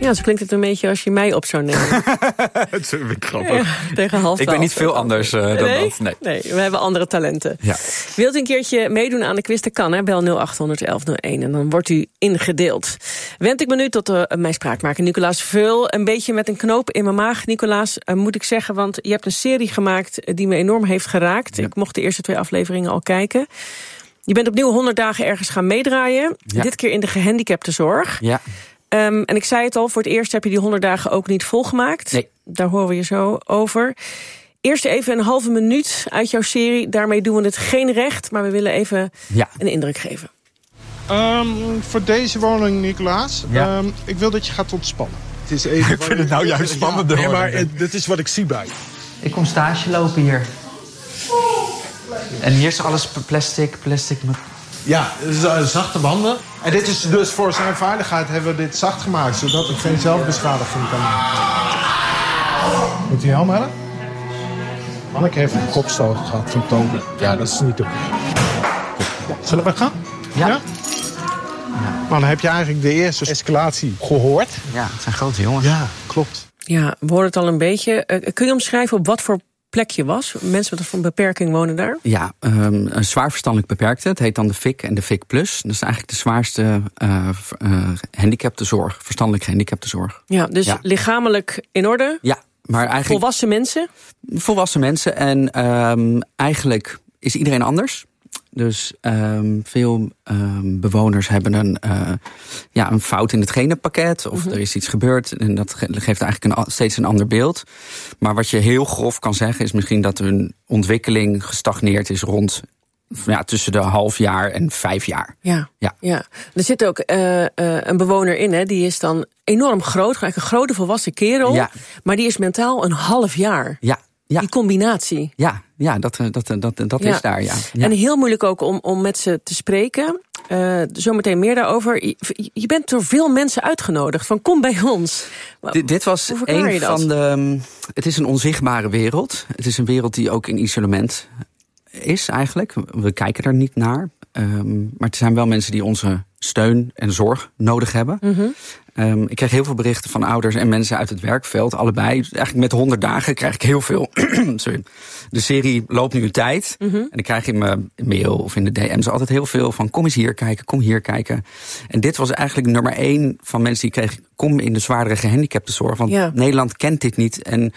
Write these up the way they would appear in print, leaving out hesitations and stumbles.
Ja, zo klinkt het een beetje als je mij op zou nemen. Dat vind ik grappig. Ja, tegen 11:30. Ik ben niet veel anders dan dat. Nee, we hebben andere talenten. Ja. Wilt u een keertje meedoen aan de quiz? Dat kan, hè? Bel 0800 1101 en dan wordt u ingedeeld. Wend ik me nu tot mijn spraakmaker Nicolaas Veul. Een beetje met een knoop in mijn maag, Nicolaas, moet ik zeggen. Want je hebt een serie gemaakt die me enorm heeft geraakt. Ja. Ik mocht de eerste 2 afleveringen al kijken. Je bent opnieuw 100 dagen ergens gaan meedraaien. Ja. Dit keer in de gehandicaptenzorg. Ja. En ik zei het al, voor het eerst heb je die 100 dagen ook niet volgemaakt. Nee. Daar horen we je zo over. Eerst even een halve minuut uit jouw serie. Daarmee doen we het geen recht, maar we willen even een indruk geven. Voor deze woning, Nicolaas, Ja. ik wil dat je gaat ontspannen. Het is even Ik vind het nou juist spannender nee, worden. maar dit is wat ik zie bij. Ik kom stage lopen hier. En hier is alles plastic. Ja, zachte wanden. En dit is dus voor zijn veiligheid hebben we dit zacht gemaakt, zodat ik geen zelfbeschadiging kan maken. Moet u helm hebben? Anneke heeft een kopstoot gehad van Toby. Ja, dat is niet oké. Zullen we gaan? Ja. Maar dan heb je eigenlijk de eerste escalatie gehoord. Ja, het zijn grote jongens. Ja, klopt. Ja, we horen het al een beetje. Kun je omschrijven op wat voor plek je was? Mensen met een beperking wonen daar? Ja, een zwaar verstandelijk beperkte. Het heet dan de FIC en de FIC Plus. Dat is eigenlijk de zwaarste gehandicaptenzorg. Verstandelijk gehandicaptenzorg. Ja, dus lichamelijk in orde? Ja, maar eigenlijk... Volwassen mensen? Volwassen mensen. En eigenlijk is iedereen anders. Dus veel bewoners hebben een fout in het genenpakket. Of er is iets gebeurd. En dat geeft eigenlijk steeds een ander beeld. Maar wat je heel grof kan zeggen is misschien dat hun ontwikkeling gestagneerd is rond tussen de half jaar en 5 jaar. Ja. Er zit ook een bewoner in, hè, die is dan enorm groot. Eigenlijk een grote volwassen kerel. Ja. Maar die is mentaal een half jaar. Ja. Die combinatie. Ja, dat is daar, ja. En heel moeilijk ook om met ze te spreken. Zometeen meer daarover. Je bent door veel mensen uitgenodigd. Van kom bij ons. Dit was een van de... Het is een onzichtbare wereld. Het is een wereld die ook in isolement is eigenlijk. We kijken er niet naar. Maar er zijn wel mensen die onze steun en zorg nodig hebben. Ik krijg heel veel berichten van ouders en mensen uit het werkveld. Allebei. Eigenlijk met 100 dagen krijg ik heel veel. Sorry. De serie loopt nu een tijd. En dan krijg je in mijn mail of in de DM's altijd heel veel van kom eens hier kijken, kom hier kijken. En dit was eigenlijk nummer 1 van mensen die kregen kom in de zwaardere gehandicaptenzorg. Want Nederland kent dit niet. En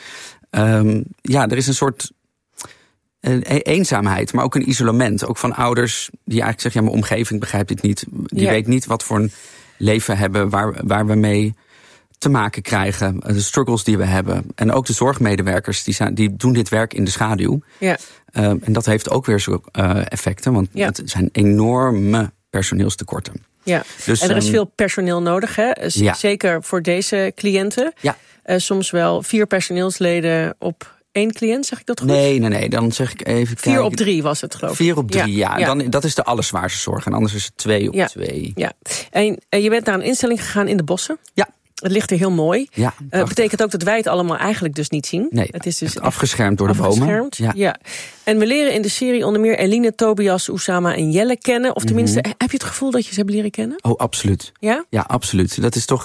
er is een soort eenzaamheid, maar ook een isolement. Ook van ouders die eigenlijk zeggen, mijn omgeving begrijpt dit niet. Die weet niet wat voor een leven hebben waar we mee te maken krijgen. De struggles die we hebben. En ook de zorgmedewerkers, die doen dit werk in de schaduw. Ja. En dat heeft ook weer zo effecten, want het zijn enorme personeelstekorten. Ja. Dus, en er is veel personeel nodig, hè? Zeker voor deze cliënten. Ja. Soms wel 4 personeelsleden op 1 cliënt, zeg ik dat goed? Nee, dan zeg ik even 4 op 3 was het, geloof ik. 4 op 3, ja. Dan, dat is de allerzwaarste zorg. En anders is het 2 op 2. Ja. En je bent naar een instelling gegaan in de bossen. Ja. Het ligt er heel mooi. Ja, betekent ook dat wij het allemaal eigenlijk dus niet zien. Nee, het is dus afgeschermd door de bomen. Ja. En we leren in de serie onder meer Eline, Tobias, Oussama en Jelle kennen. Of tenminste, heb je het gevoel dat je ze hebt leren kennen? Oh, absoluut. Ja? Ja, absoluut. Dat is toch...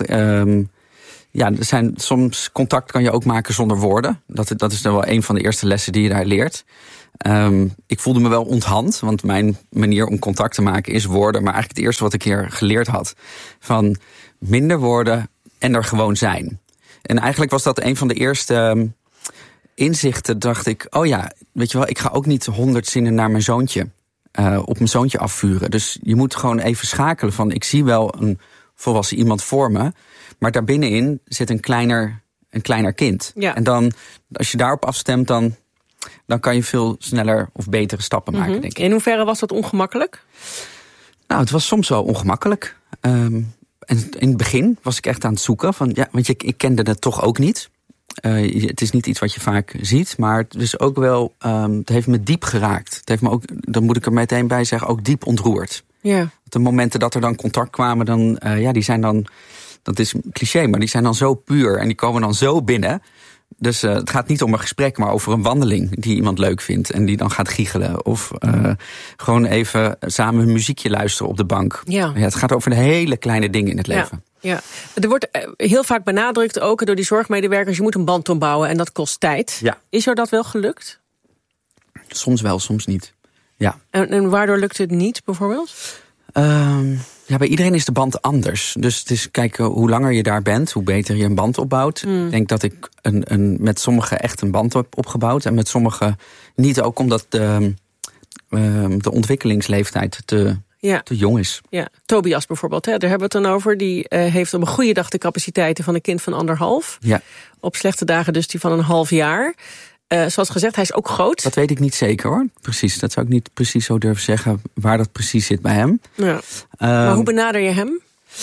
er zijn soms contact kan je ook maken zonder woorden. Dat is dan wel een van de eerste lessen die je daar leert. Ik voelde me wel onthand, want mijn manier om contact te maken is woorden. Maar eigenlijk het eerste wat ik hier geleerd had, van minder woorden en er gewoon zijn. En eigenlijk was dat een van de eerste inzichten. Dacht ik, oh ja, weet je wel, ik ga ook niet 100 zinnen naar mijn zoontje, op mijn zoontje afvuren. Dus je moet gewoon even schakelen van, ik zie wel een volwassen iemand voor me, maar daarbinnenin zit een kleiner kind. Ja. En dan, als je daarop afstemt, dan kan je veel sneller of betere stappen maken, denk ik. In hoeverre was dat ongemakkelijk? Nou, het was soms wel ongemakkelijk. En in het begin was ik echt aan het zoeken. Want ik kende het toch ook niet. Het is niet iets wat je vaak ziet. Maar het is ook wel, het heeft me diep geraakt. Het heeft me ook, dan moet ik er meteen bij zeggen, ook diep ontroerd. Ja. De momenten dat er dan contact kwamen, die zijn dan, dat is cliché, maar die zijn dan zo puur. En die komen dan zo binnen. Dus het gaat niet om een gesprek, maar over een wandeling die iemand leuk vindt en die dan gaat giechelen. Of gewoon even samen een muziekje luisteren op de bank. Ja, het gaat over de hele kleine dingen in het leven. Ja. Er wordt heel vaak benadrukt, ook door die zorgmedewerkers, je moet een band opbouwen en dat kost tijd. Ja. Is er dat wel gelukt? Soms wel, soms niet. Ja. En waardoor lukt het niet, bijvoorbeeld? Bij iedereen is de band anders. Dus het is kijken hoe langer je daar bent, hoe beter je een band opbouwt. Ik denk dat ik met sommigen echt een band heb opgebouwd. En met sommigen niet, ook omdat de ontwikkelingsleeftijd te jong is. Ja, Tobias bijvoorbeeld, daar hebben we het dan over. Die heeft op een goede dag de capaciteiten van een kind van 1,5. Ja. Op slechte dagen dus die van een half jaar. Zoals gezegd, hij is ook groot. Dat weet ik niet zeker hoor. Precies, dat zou ik niet precies zo durven zeggen waar dat precies zit bij hem. Ja. Maar hoe benader je hem?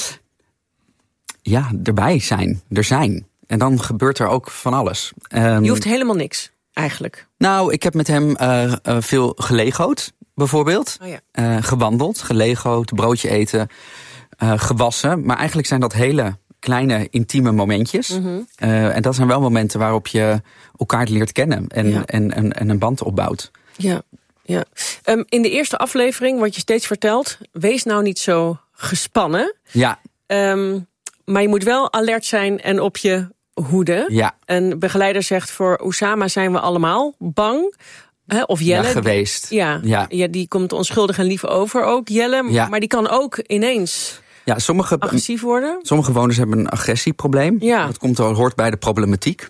Ja, erbij zijn. Er zijn. En dan gebeurt er ook van alles. Je hoeft helemaal niks, eigenlijk. Nou, ik heb met hem veel gelego'd, bijvoorbeeld. Oh ja. Gewandeld, gelego'd, broodje eten, gewassen. Maar eigenlijk zijn dat hele kleine, intieme momentjes. Mm-hmm. En dat zijn wel momenten waarop je elkaar leert kennen en een band opbouwt. Ja. In de eerste aflevering wordt je steeds verteld, wees nou niet zo gespannen. Ja. Maar je moet wel alert zijn en op je hoede. Ja. Een begeleider zegt, voor Oussama zijn we allemaal bang. Of Jelle. Ja, geweest. Ja, die komt onschuldig en lief over ook, Jelle. Ja. Maar die kan ook ineens agressief worden. Sommige bewoners hebben een agressieprobleem. Ja. Dat hoort bij de problematiek.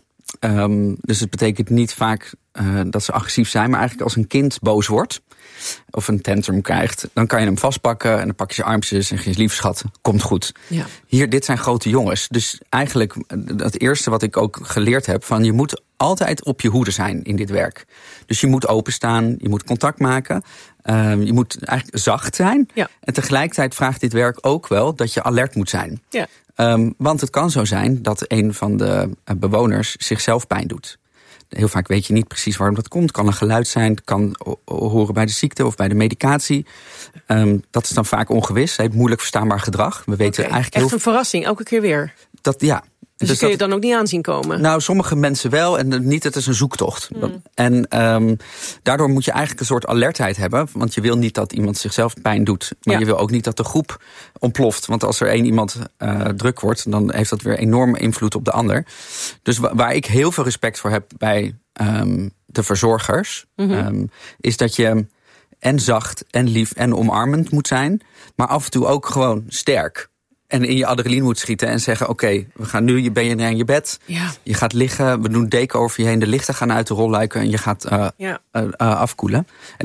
Dus het betekent niet vaak dat ze agressief zijn, maar eigenlijk als een kind boos wordt of een tantrum krijgt, dan kan je hem vastpakken en dan pak je zijn armpjes en zeg je, lief schat, komt goed. Ja. Dit zijn grote jongens. Dus eigenlijk het eerste wat ik ook geleerd heb, van je moet altijd op je hoede zijn in dit werk. Dus je moet openstaan, je moet contact maken, je moet eigenlijk zacht zijn. Ja. En tegelijkertijd vraagt dit werk ook wel dat je alert moet zijn. Ja. Want het kan zo zijn dat een van de bewoners zichzelf pijn doet. Heel vaak weet je niet precies waarom dat komt. Het kan een geluid zijn, het kan horen bij de ziekte of bij de medicatie. Dat is dan vaak ongewis. Hij heeft moeilijk verstaanbaar gedrag. We weten eigenlijk echt een verrassing, elke keer weer. Dus kun je het dan ook niet aanzien komen? Nou, sommige mensen wel en niet. Het is een zoektocht. En daardoor moet je eigenlijk een soort alertheid hebben. Want je wil niet dat iemand zichzelf pijn doet. Maar je wil ook niet dat de groep ontploft. Want als er één iemand druk wordt, dan heeft dat weer enorm invloed op de ander. Dus waar ik heel veel respect voor heb bij de verzorgers, is dat je en zacht en lief en omarmend moet zijn. Maar af en toe ook gewoon sterk. En in je adrenaline moet schieten en zeggen, oké, we gaan nu, ben je naar je bed. Ja. Je gaat liggen, we doen deken over je heen. De lichten gaan uit de rolluiken en je gaat afkoelen. En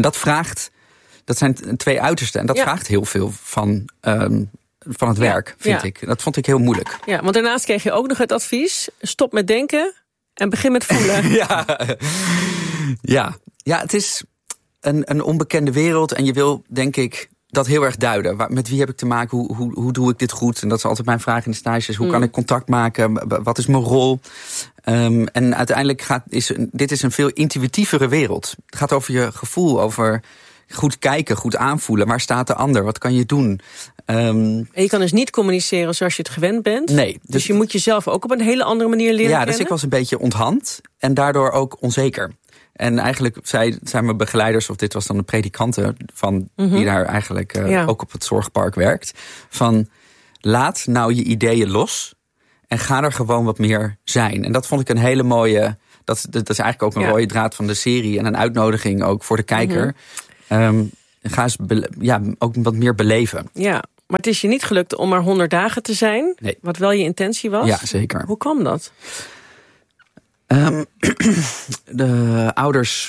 dat zijn twee uitersten. En dat vraagt heel veel van het werk, vind ik. Dat vond ik heel moeilijk. Ja, want daarnaast kreeg je ook nog het advies, stop met denken en begin met voelen. Ja, het is een onbekende wereld en je wil, denk ik, dat heel erg duiden. Met wie heb ik te maken? Hoe doe ik dit goed? En dat is altijd mijn vraag in de stages. Hoe kan ik contact maken? Wat is mijn rol? En uiteindelijk dit is een veel intuïtievere wereld. Het gaat over je gevoel, over goed kijken, goed aanvoelen. Waar staat de ander? Wat kan je doen? En je kan dus niet communiceren zoals je het gewend bent. Nee. Dus je moet jezelf ook op een hele andere manier leren kennen. Dus ik was een beetje onthand en daardoor ook onzeker. En eigenlijk zijn mijn begeleiders, of dit was dan de predikanten van die daar eigenlijk ook op het zorgpark werkt, van laat nou je ideeën los en ga er gewoon wat meer zijn. En dat vond ik een hele mooie, dat is eigenlijk ook een rode draad van de serie en een uitnodiging ook voor de kijker. Ga eens ook wat meer beleven. Ja, maar het is je niet gelukt om maar 100 dagen te zijn, wat wel je intentie was. Ja, zeker. Hoe kwam dat? De ouders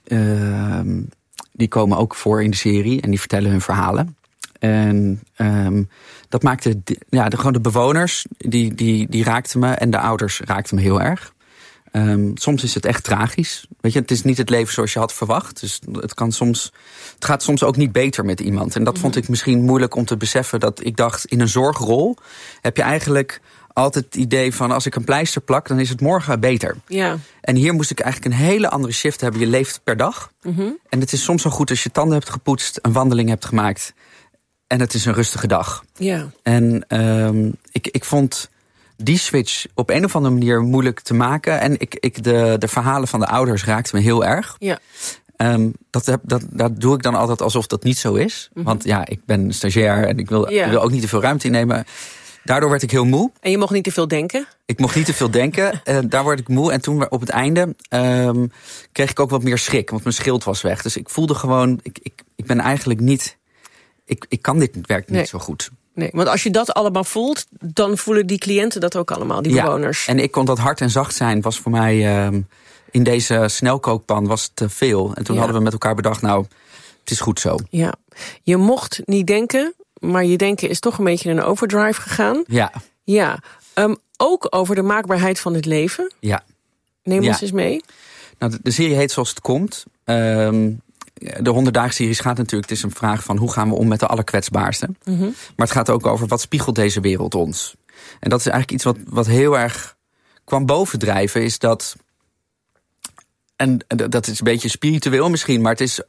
die komen ook voor in de serie en die vertellen hun verhalen. En dat maakte gewoon de bewoners die raakten me en de ouders raakten me heel erg. Soms is het echt tragisch. Weet je, het is niet het leven zoals je had verwacht. Dus het gaat soms ook niet beter met iemand. En dat vond ik misschien moeilijk om te beseffen. Dat ik dacht, in een zorgrol heb je eigenlijk altijd het idee van, als ik een pleister plak, dan is het morgen beter. Ja. En hier moest ik eigenlijk een hele andere shift hebben. Je leeft per dag. En het is soms zo goed als je tanden hebt gepoetst, een wandeling hebt gemaakt en het is een rustige dag. Ja. En ik vond die switch op een of andere manier moeilijk te maken. En de verhalen van de ouders raakten me heel erg. Ja. Dat doe ik dan altijd alsof dat niet zo is. Want ik ben stagiair en ik wil ook niet te veel ruimte innemen. Daardoor werd ik heel moe. En je mocht niet te veel denken? Ik mocht niet te veel denken. Daar word ik moe. En toen op het einde kreeg ik ook wat meer schrik. Want mijn schild was weg. Dus ik voelde gewoon, ik ben eigenlijk niet... Ik kan dit werk niet zo goed. Nee, want als je dat allemaal voelt, dan voelen die cliënten dat ook allemaal, die bewoners. En ik kon dat hard en zacht zijn, was voor mij in deze snelkookpan was te veel. En toen hadden we met elkaar bedacht, nou, het is goed zo. Ja, je mocht niet denken, maar je denken is toch een beetje in een overdrive gegaan. Ja. Ook over de maakbaarheid van het leven. Ja. Neem ons eens mee. Nou, de serie heet Zoals het komt. De 100 dagen series gaat natuurlijk, het is een vraag van hoe gaan we om met de allerkwetsbaarsten. Mm-hmm. Maar het gaat ook over wat spiegelt deze wereld ons. En dat is eigenlijk iets wat heel erg kwam bovendrijven, is dat... En dat is een beetje spiritueel misschien, maar het is...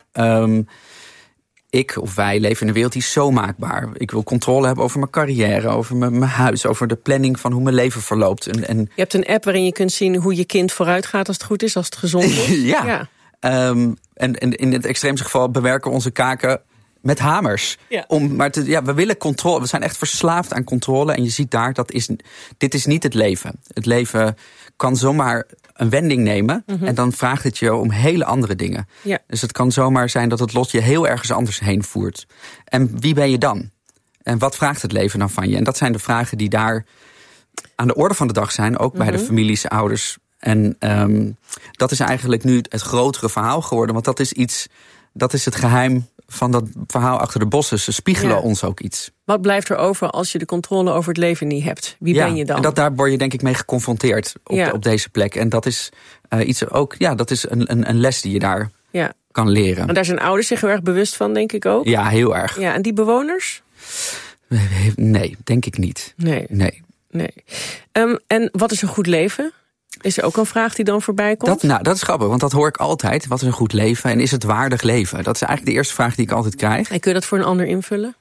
ik of wij leven in een wereld die is zo maakbaar. Ik wil controle hebben over mijn carrière, over mijn huis, over de planning van hoe mijn leven verloopt. En je hebt een app waarin je kunt zien hoe je kind vooruit gaat als het goed is, als het gezond is. Ja. En in het extreemste geval bewerken we onze kaken met hamers. Ja. We willen controle. We zijn echt verslaafd aan controle. En je ziet daar, dit is niet het leven. Het leven kan zomaar een wending nemen. Mm-hmm. En dan vraagt het je om hele andere dingen. Ja. Dus het kan zomaar zijn dat het lot je heel ergens anders heen voert. En wie ben je dan? En wat vraagt het leven dan van je? En dat zijn de vragen die daar aan de orde van de dag zijn. Ook bij de families, ouders. En dat is eigenlijk nu het grotere verhaal geworden. Want dat is het geheim van dat verhaal achter de bossen. Ze spiegelen ons ook iets. Wat blijft er over als je de controle over het leven niet hebt? Wie ben je dan? En daar word je denk ik mee geconfronteerd op deze plek. En dat is iets ook, dat is een les die je daar kan leren. En daar zijn ouders zich heel erg bewust van, denk ik ook. Ja, heel erg. Ja, en die bewoners? Nee, denk ik niet. Nee. En wat is een goed leven? Is er ook een vraag die dan voorbij komt? Dat is grappig, want dat hoor ik altijd. Wat is een goed leven en is het waardig leven? Dat is eigenlijk de eerste vraag die ik altijd krijg. En kun je dat voor een ander invullen?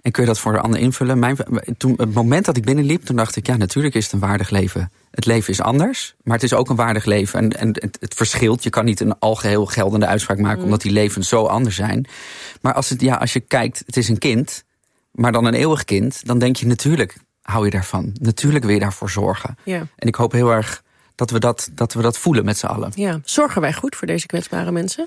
Het moment dat ik binnenliep, toen dacht ik... ja, natuurlijk is het een waardig leven. Het leven is anders, maar het is ook een waardig leven. En het verschilt. Je kan niet een algeheel geldende uitspraak maken... omdat die levens zo anders zijn. Maar als je kijkt, het is een kind... maar dan een eeuwig kind, dan denk je natuurlijk... hou je daarvan. Natuurlijk wil je daarvoor zorgen. Ja. En ik hoop heel erg... dat we dat voelen met z'n allen. Ja. Zorgen wij goed voor deze kwetsbare mensen?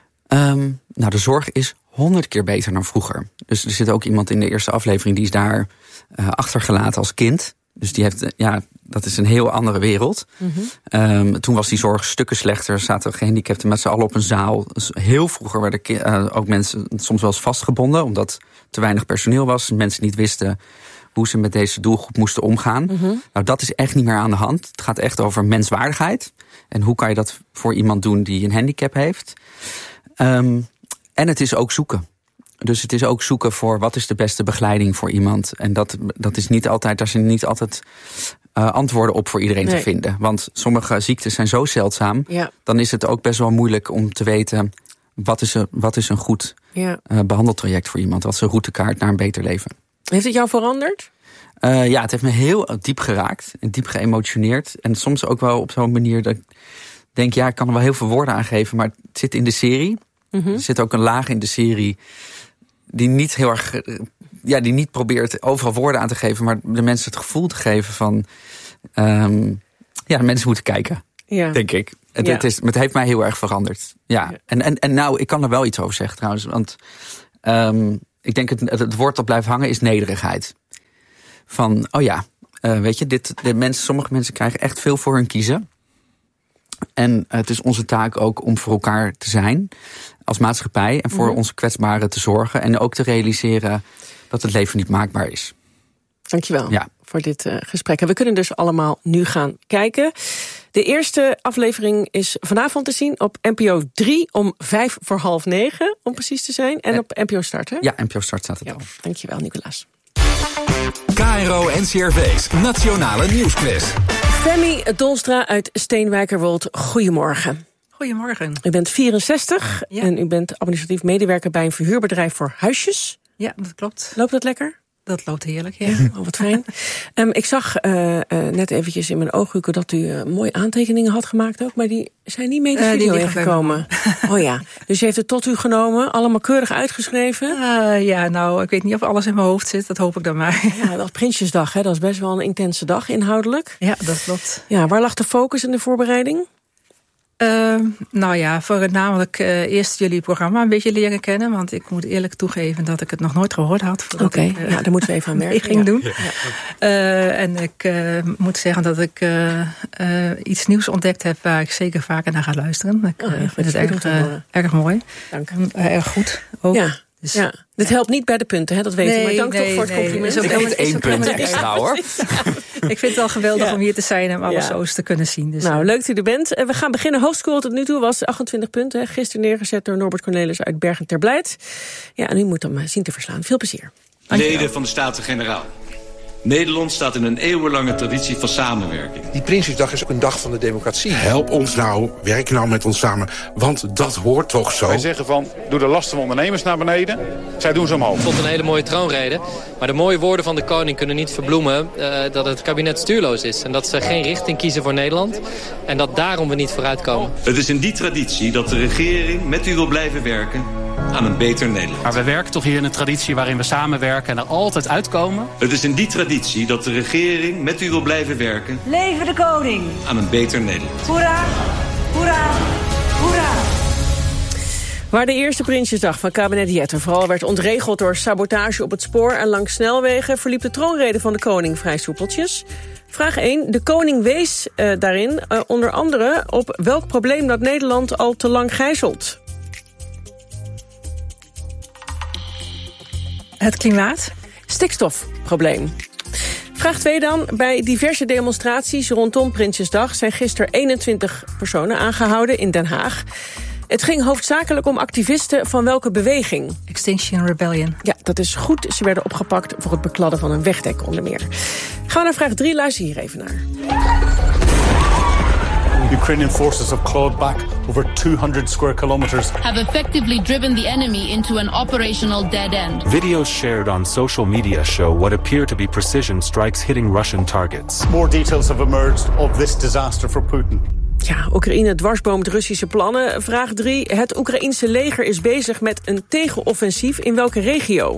De zorg is 100 keer beter dan vroeger. Dus er zit ook iemand in de eerste aflevering... die is daar achtergelaten als kind. Dus die heeft, dat is een heel andere wereld. Mm-hmm. Toen was die zorg stukken slechter. Zaten gehandicapten met z'n allen op een zaal. Dus heel vroeger werden ook mensen soms wel eens vastgebonden... omdat te weinig personeel was. Mensen niet wisten... hoe ze met deze doelgroep moesten omgaan. Mm-hmm. Nou, dat is echt niet meer aan de hand. Het gaat echt over menswaardigheid. En hoe kan je dat voor iemand doen die een handicap heeft. En het is ook zoeken. Dus het is ook zoeken voor wat is de beste begeleiding voor iemand. En dat is niet altijd, daar zijn niet altijd antwoorden op voor iedereen te vinden. Want sommige ziektes zijn zo zeldzaam. Ja. Dan is het ook best wel moeilijk om te weten... wat is een goed behandeltraject voor iemand. Wat is een routekaart naar een beter leven. Heeft het jou veranderd? Het heeft me heel diep geraakt en diep geëmotioneerd. En soms ook wel op zo'n manier dat ik denk... ik kan er wel heel veel woorden aan geven, maar het zit in de serie. Mm-hmm. Er zit ook een laag in de serie die niet heel erg... die niet probeert overal woorden aan te geven... maar de mensen het gevoel te geven van... de mensen moeten kijken, denk ik. Het heeft mij heel erg veranderd. Ja. En nou, ik kan er wel iets over zeggen trouwens, want... ik denk het woord dat blijft hangen is nederigheid. Van, weet je, sommige mensen krijgen echt veel voor hun kiezen. En het is onze taak ook om voor elkaar te zijn als maatschappij. En voor onze kwetsbaren te zorgen. En ook te realiseren dat het leven niet maakbaar is. Dankjewel voor dit gesprek. En we kunnen dus allemaal nu gaan kijken. De eerste aflevering is vanavond te zien op NPO 3 om 9:05, om precies te zijn. En op NPO Start, hè? Ja, NPO Start staat het al. Dankjewel, Nicolaas. KRO NCRV's Nationale Nieuwsquiz. Femi Dolstra uit Steenwijkerwold, goedemorgen. Goedemorgen. U bent 64 en u bent administratief medewerker bij een verhuurbedrijf voor huisjes. Ja, dat klopt. Loopt dat lekker? Dat loopt heerlijk, ja. Oh, wat fijn. Ik zag net eventjes in mijn ooghoeken dat u mooie aantekeningen had gemaakt ook. Maar die zijn niet mee de video ingekomen. Oh ja, dus u heeft het tot u genomen, allemaal keurig uitgeschreven? Ik weet niet of alles in mijn hoofd zit. Dat hoop ik dan maar. Ja, dat Prinsjesdag, hè, dat is best wel een intense dag inhoudelijk. Ja, dat klopt. Ja, waar lag de focus in de voorbereiding? Voornamelijk eerst jullie programma een beetje leren kennen. Want ik moet eerlijk toegeven dat ik het nog nooit gehoord had. Oké, daar moeten we even aan werken. Ik ging doen. Ja. En ik moet zeggen dat ik iets nieuws ontdekt heb waar ik zeker vaker naar ga luisteren. Ik vind het erg mooi. Dank. Erg goed ook. Ja. Dus, dit helpt niet bij de punten, hè? Dat weet je. Maar dank toch voor het compliment. Ik geef 1 punt extra, hoor. Ik vind het wel geweldig om hier te zijn en alles zo eens te kunnen zien. Dus leuk dat u er bent. We gaan beginnen. Hoofdscore tot nu toe was 28 punten. Hè? Gisteren neergezet door Norbert Cornelis uit Bergen ter Blijt. Ja, en u moet hem zien te verslaan. Veel plezier. Leden van de Staten-Generaal. Nederland staat in een eeuwenlange traditie van samenwerking. Die Prinsjesdag is ook een dag van de democratie. Help ons nou, werk nou met ons samen, want dat hoort toch zo? Wij zeggen van, doe de lasten van ondernemers naar beneden. Zij doen ze omhoog. Tot een hele mooie troonrede. Maar de mooie woorden van de koning kunnen niet verbloemen dat het kabinet stuurloos is. En dat ze geen richting kiezen voor Nederland. En dat daarom we niet vooruitkomen. Het is in die traditie dat de regering met u wil blijven werken aan een beter Nederland. Maar we werken toch hier in een traditie waarin we samenwerken en er altijd uitkomen. Het is in die traditie dat de regering met u wil blijven werken. Leven de koning! Aan een beter Nederland. Hoera, hoera, hoera! Waar de eerste Prinsjesdag van kabinet Jetten vooral werd ontregeld door sabotage op het spoor en langs snelwegen, verliep de troonrede van de koning vrij soepeltjes. Vraag 1. De koning wees daarin onder andere op welk probleem dat Nederland al te lang gijzelt. Het klimaat. Stikstofprobleem. Vraag 2 dan. Bij diverse demonstraties rondom Prinsjesdag zijn gisteren 21 personen aangehouden in Den Haag. Het ging hoofdzakelijk om activisten van welke beweging? Extinction Rebellion. Ja, dat is goed. Ze werden opgepakt voor het bekladden van een wegdek onder meer. Gaan we naar vraag 3. Luister hier even naar. Ukrainian forces have clawed back over 200 square kilometers. Have effectively driven the enemy into an operational dead end. Videos shared on social media show what appear to be precision strikes hitting Russian targets. More details have emerged of this disaster for Putin. Ja, Oekraïne dwarsboomt Russische plannen. Vraag 3. Het Oekraïense leger is bezig met een tegenoffensief in welke regio?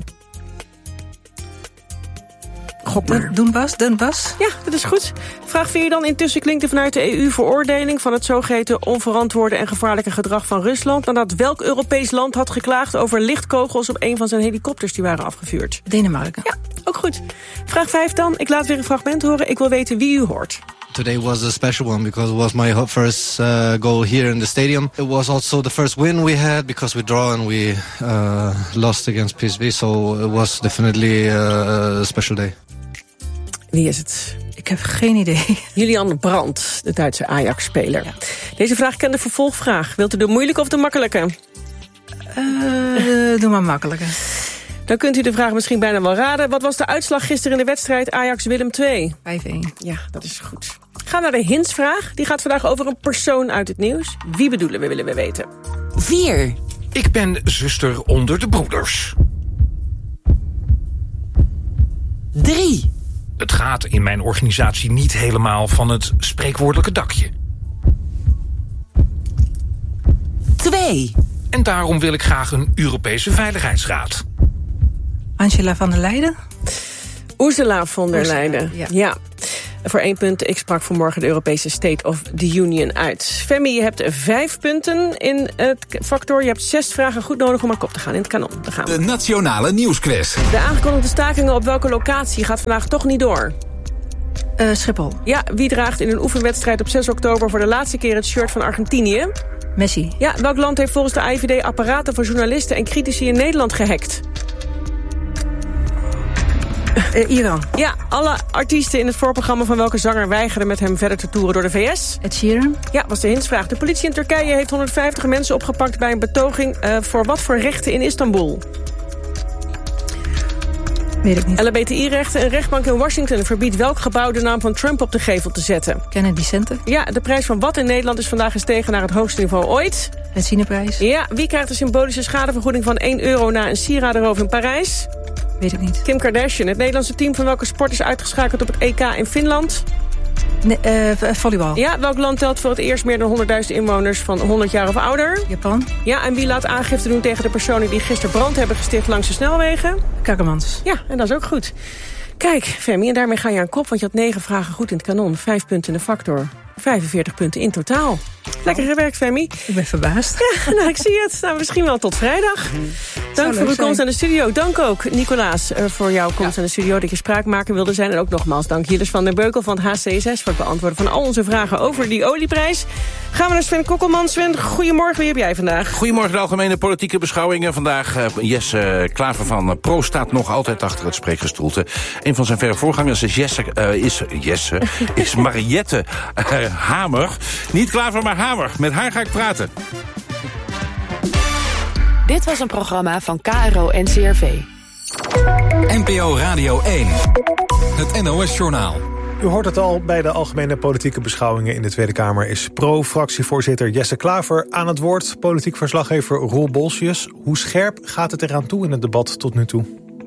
Gok maar. Donbass? Ja, dat is goed. Vraag 4 dan. Intussen klinkt er vanuit de EU veroordeling van het zogeheten onverantwoorde en gevaarlijke gedrag van Rusland, nadat welk Europees land had geklaagd over lichtkogels op een van zijn helikopters die waren afgevuurd? Denemarken. Ja, ook goed. Vraag 5 dan. Ik laat weer een fragment horen. Ik wil weten wie u hoort. Today was a special one because it was my first goal here in the stadium. It was also the first win we had because we draw and we lost against PSV. So it was definitely a special day. Wie is het? Ik heb geen idee. Julian Brandt, de Duitse Ajax-speler. Ja. Deze vraag kent de vervolgvraag. Wilt u de moeilijke of de makkelijke? Doe maar makkelijke. Dan kunt u de vraag misschien bijna wel raden. Wat was de uitslag gisteren in de wedstrijd Ajax-Willem II? 5-1. Ja, dat is goed. Ga naar de hintsvraag. Die gaat vandaag over een persoon uit het nieuws. Wie bedoelen we, willen we weten. 4. Ik ben zuster onder de broeders. 3. Het gaat in mijn organisatie niet helemaal van het spreekwoordelijke dakje. 2. En daarom wil ik graag een Europese Veiligheidsraad. Angela van der Leyen? Ursula von der Leyen, ja. Voor 1 punt, ik sprak vanmorgen de Europese State of the Union uit. Femi, je hebt 5 punten in het factor. Je hebt 6 vragen goed nodig om aan kop te gaan in het kanon. Daar gaan we. De Nationale Nieuwsquiz. De aangekondigde stakingen op welke locatie gaat vandaag toch niet door? Schiphol. Ja, wie draagt in een oefenwedstrijd op 6 oktober... voor de laatste keer het shirt van Argentinië? Messi. Ja, welk land heeft volgens de AIVD apparaten voor journalisten en critici in Nederland gehackt? Iran. Ja, alle artiesten in het voorprogramma van welke zanger weigerden met hem verder te toeren door de VS? Ed Sheeran. Ja, was de hintsvraag. De politie in Turkije heeft 150 mensen opgepakt bij een betoging voor wat voor rechten in Istanbul? Weet ik niet. LHBTI-rechten. Een rechtbank in Washington verbiedt welk gebouw de naam van Trump op de gevel te zetten? Kennedy Center. Ja, de prijs van wat in Nederland is vandaag gestegen naar het hoogste niveau ooit? Het Cineprijs. Ja, wie krijgt de symbolische schadevergoeding van €1 na een sieradenroof in Parijs? Weet ik niet. Kim Kardashian. Het Nederlandse team van welke sport is uitgeschakeld op het EK in Finland? Volleybal. Ja, welk land telt voor het eerst meer dan 100.000 inwoners van 100 jaar of ouder? Japan. Ja, en wie laat aangifte doen tegen de personen die gisteren brand hebben gesticht langs de snelwegen? Kakkermans. Ja, en dat is ook goed. Kijk, Femi, en daarmee ga je aan kop, want je had 9 vragen goed in het kanon. 5 punten in de factor. 45 punten in totaal. Lekker gewerkt, Femi. Ik ben verbaasd. Ja, nou, ik zie het. Nou, misschien wel tot vrijdag. Dank voor uw komst aan de studio. Dank ook, Nicolaas, voor jouw komst aan de studio, dat je spraakmaker wilde zijn. En ook nogmaals dank Jilles van den Beukel van het HCSS voor het beantwoorden van al onze vragen over die olieprijs. Gaan we naar Sven Kokkelman. Sven, goedemorgen. Wie heb jij vandaag? Goedemorgen, de algemene politieke beschouwingen. Vandaag Jesse Klaver van Pro staat nog altijd achter het spreekgestoelte. Een van zijn verre voorgangers is Mariette Hamer. Niet Klaver, maar Hamer. Met haar ga ik praten. Dit was een programma van KRO-NCRV. NPO Radio 1. Het NOS-journaal. U hoort het al, bij de algemene politieke beschouwingen in de Tweede Kamer is Pro-fractievoorzitter Jesse Klaver aan het woord. Politiek verslaggever Roel Bolsius. Hoe scherp gaat het eraan toe in het debat tot nu toe?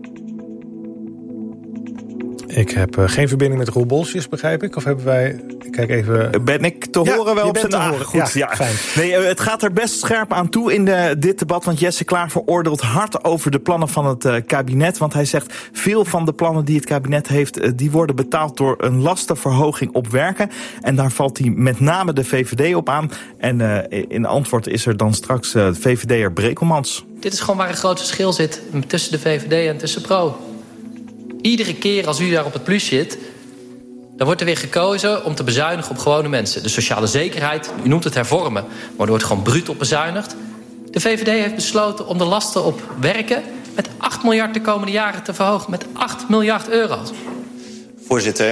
Ik heb geen verbinding met Roel Bolsius, begrijp ik. Of hebben wij... Kijk even... Ben ik te horen wel op zijn horen. Goed, ja. Fijn. Nee, het gaat er best scherp aan toe in dit debat. Want Jesse Klaver oordeelt hard over de plannen van het kabinet. Want hij zegt, veel van de plannen die het kabinet heeft, die worden betaald door een lastenverhoging op werken. En daar valt hij met name de VVD op aan. En in antwoord is er dan straks VVD'er Brekelmans. Dit is gewoon waar een groot verschil zit tussen de VVD en tussen Pro. Iedere keer als u daar op het plus zit, dan wordt er weer gekozen om te bezuinigen op gewone mensen. De sociale zekerheid, u noemt het hervormen, maar er wordt gewoon bruut op bezuinigd. De VVD heeft besloten om de lasten op werken met 8 miljard de komende jaren te verhogen. Met 8 miljard euro's. Voorzitter,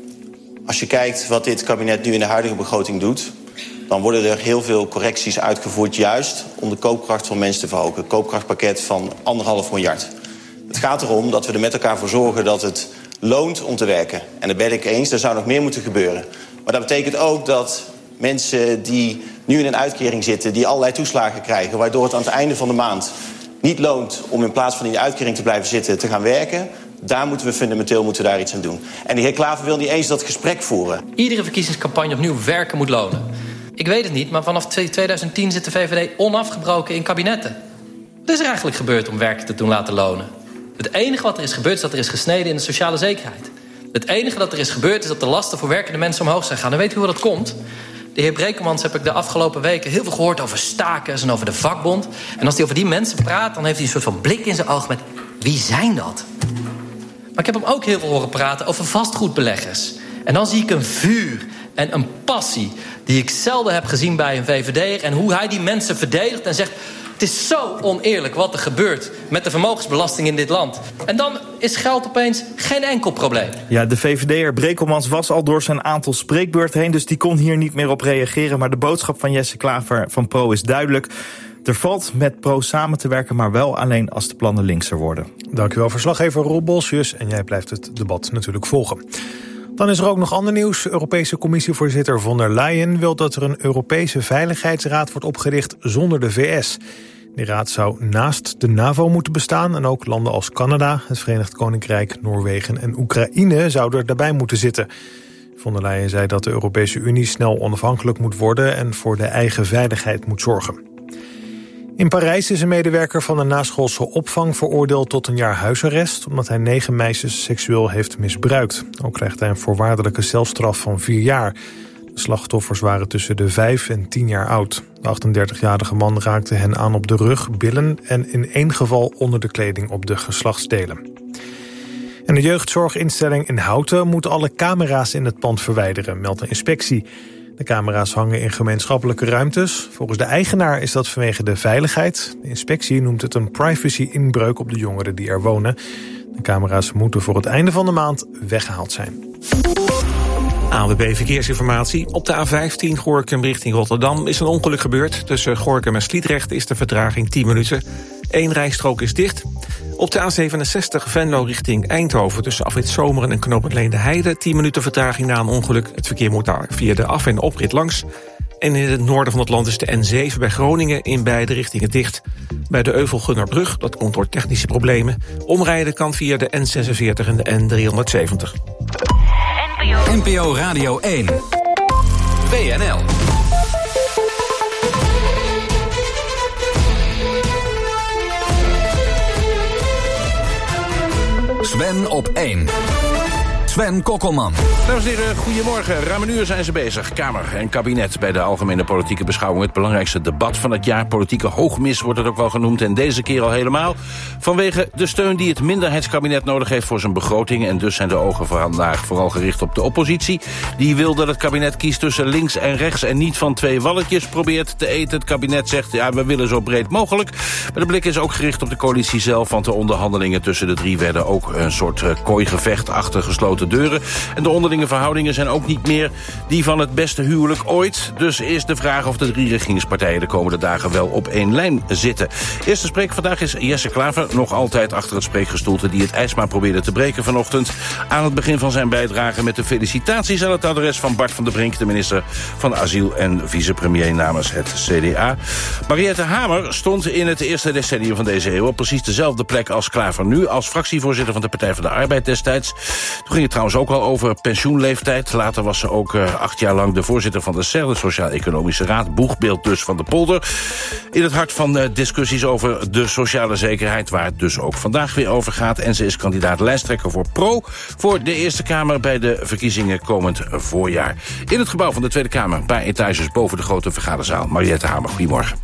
als je kijkt wat dit kabinet nu in de huidige begroting doet, dan worden er heel veel correcties uitgevoerd juist om de koopkracht van mensen te verhogen. Een koopkrachtpakket van 1,5 miljard. Het gaat erom dat we er met elkaar voor zorgen dat het loont om te werken. En daar ben ik eens, er zou nog meer moeten gebeuren. Maar dat betekent ook dat mensen die nu in een uitkering zitten, die allerlei toeslagen krijgen, waardoor het aan het einde van de maand niet loont om in plaats van in die uitkering te blijven zitten te gaan werken, daar moeten we fundamenteel daar iets aan doen. En de heer Klaver wil niet eens dat gesprek voeren. Iedere verkiezingscampagne opnieuw werken moet lonen. Ik weet het niet, maar vanaf 2010 zit de VVD onafgebroken in kabinetten. Wat is er eigenlijk gebeurd om werken te doen laten lonen? Het enige wat er is gebeurd is dat er is gesneden in de sociale zekerheid. Het enige dat er is gebeurd is dat de lasten voor werkende mensen omhoog zijn gaan. En weet u hoe dat komt? De heer Brekelmans heb ik de afgelopen weken heel veel gehoord over stakers en over de vakbond. En als hij over die mensen praat, dan heeft hij een soort van blik in zijn oog met wie zijn dat? Maar ik heb hem ook heel veel horen praten over vastgoedbeleggers. En dan zie ik een vuur en een passie die ik zelden heb gezien bij een VVD'er. En hoe hij die mensen verdedigt en zegt, het is zo oneerlijk wat er gebeurt met de vermogensbelasting in dit land. En dan is geld opeens geen enkel probleem. Ja, de VVD'er Brekelmans was al door zijn aantal spreekbeurten heen, dus die kon hier niet meer op reageren. Maar de boodschap van Jesse Klaver van Pro is duidelijk. Er valt met Pro samen te werken, maar wel alleen als de plannen linkser worden. Dankjewel, verslaggever Roel Bolsius. En jij blijft het debat natuurlijk volgen. Dan is er ook nog ander nieuws. Europese commissievoorzitter von der Leyen wil dat er een Europese Veiligheidsraad wordt opgericht zonder de VS. Die raad zou naast de NAVO moeten bestaan en ook landen als Canada, het Verenigd Koninkrijk, Noorwegen en Oekraïne zouden er daarbij moeten zitten. Von der Leyen zei dat de Europese Unie snel onafhankelijk moet worden en voor de eigen veiligheid moet zorgen. In Parijs is een medewerker van een naschoolse opvang veroordeeld tot een jaar huisarrest, omdat hij 9 meisjes seksueel heeft misbruikt. Ook krijgt hij een voorwaardelijke celstraf van 4 jaar. De slachtoffers waren tussen de 5 en 10 jaar oud. De 38-jarige man raakte hen aan op de rug, billen en in 1 geval onder de kleding op de geslachtsdelen. En de jeugdzorginstelling in Houten moet alle camera's in het pand verwijderen, meldt de inspectie. De camera's hangen in gemeenschappelijke ruimtes. Volgens de eigenaar is dat vanwege de veiligheid. De inspectie noemt het een privacy-inbreuk op de jongeren die er wonen. De camera's moeten voor het einde van de maand weggehaald zijn. ANWB Verkeersinformatie. Op de A15 Gorinchem richting Rotterdam is een ongeluk gebeurd. Tussen Gorinchem en Sliedrecht is de vertraging 10 minuten. 1 rijstrook is dicht. Op de A67 Venlo richting Eindhoven tussen afrit Zomeren en knooppunt Leende-Heide 10 minuten vertraging na een ongeluk. Het verkeer moet daar via de af- en oprit langs. En in het noorden van het land is de N7 bij Groningen in beide richtingen dicht. Bij de Euvel-Gunnerbrug, dat komt door technische problemen. Omrijden kan via de N46 en de N370. NPO Radio 1. WNL. Sven op 1. Sven Kokkelman. Dames en heren, goedemorgen. Ruim een uur zijn ze bezig. Kamer en kabinet bij de algemene politieke beschouwing. Het belangrijkste debat van het jaar. Politieke hoogmis wordt het ook wel genoemd. En deze keer al helemaal. Vanwege de steun die het minderheidskabinet nodig heeft voor zijn begroting. En dus zijn de ogen vandaag vooral gericht op de oppositie. Die wil dat het kabinet kiest tussen links en rechts. En niet van twee walletjes probeert te eten. Het kabinet zegt, ja, we willen zo breed mogelijk. Maar de blik is ook gericht op de coalitie zelf. Want de onderhandelingen tussen de drie werden ook een soort kooigevecht achter gesloten deuren. En de onderlinge verhoudingen zijn ook niet meer die van het beste huwelijk ooit. Dus is de vraag of de drie regeringspartijen de komende dagen wel op één lijn zitten. Eerste spreker vandaag is Jesse Klaver, nog altijd achter het spreekgestoelte die het ijs maar probeerde te breken vanochtend. Aan het begin van zijn bijdrage met de felicitaties aan het adres van Bart van der Brink, de minister van Asiel en vicepremier namens het CDA. Mariette Hamer stond in het eerste decennium van deze eeuw op precies dezelfde plek als Klaver nu, als fractievoorzitter van de Partij van de Arbeid destijds. Toen ging het trouwens ook al over pensioenleeftijd. Later was ze ook 8 jaar lang de voorzitter van de SER, de Sociaal-Economische Raad. Boegbeeld dus van de polder. In het hart van discussies over de sociale zekerheid, waar het dus ook vandaag weer over gaat. En ze is kandidaat lijsttrekker voor PRO voor de Eerste Kamer bij de verkiezingen komend voorjaar. In het gebouw van de Tweede Kamer, een paar etages boven de grote vergaderzaal. Mariette Hamer, goedemorgen.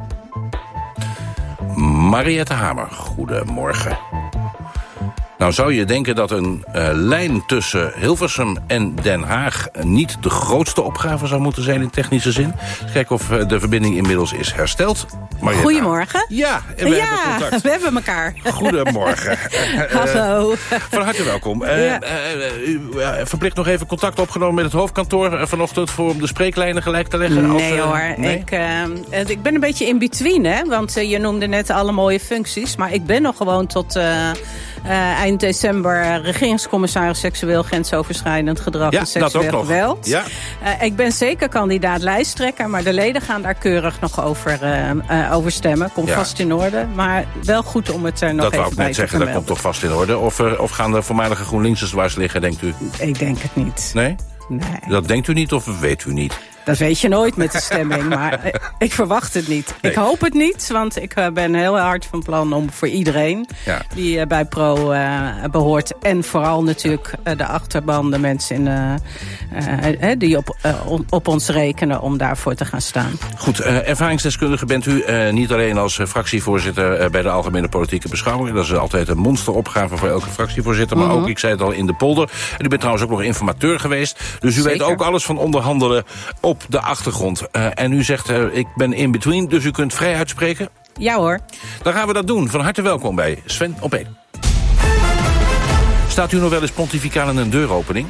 Mariette Hamer, goedemorgen. Nou zou je denken dat een lijn tussen Hilversum en Den Haag niet de grootste opgave zou moeten zijn in technische zin. Kijken of de verbinding inmiddels is hersteld. Mariette. Goedemorgen. Ja, en we hebben contact. We hebben elkaar. Goedemorgen. Hallo. Van harte welkom. U verplicht nog even contact opgenomen met het hoofdkantoor vanochtend om de spreeklijnen gelijk te leggen? Nee hoor, nee? Ik ben een beetje in between, hè, want je noemde net alle mooie functies, maar ik ben nog gewoon tot eind december regeringscommissaris seksueel grensoverschrijdend gedrag en seksueel geweld. Ja. Ik ben zeker kandidaat lijsttrekker, maar de leden gaan daar keurig nog over stemmen. Komt vast in orde, maar wel goed om het er nog even bij te vermelden. Dat wou ik net zeggen, dat komt toch vast in orde? Of gaan de voormalige GroenLinksers dwars liggen, denkt u? Ik denk het niet. Nee? Nee. Dat denkt u niet of weet u niet? Dat weet je nooit met de stemming, maar ik verwacht het niet. Nee. Ik hoop het niet, want ik ben heel hard van plan om voor iedereen die bij PRO behoort, en vooral natuurlijk de achterban, de mensen die op ons rekenen, om daarvoor te gaan staan. Goed, ervaringsdeskundige bent u, niet alleen als fractievoorzitter bij de Algemene Politieke Beschouwing. Dat is altijd een monsteropgave voor elke fractievoorzitter, maar ook, ik zei het al, in de polder. En u bent trouwens ook nog informateur geweest, dus u weet ook alles van onderhandelen op de achtergrond. En u zegt, ik ben in between, dus u kunt vrij uitspreken? Ja hoor. Dan gaan we dat doen. Van harte welkom bij Sven op 1. Staat u nog wel eens pontificaal in een deuropening?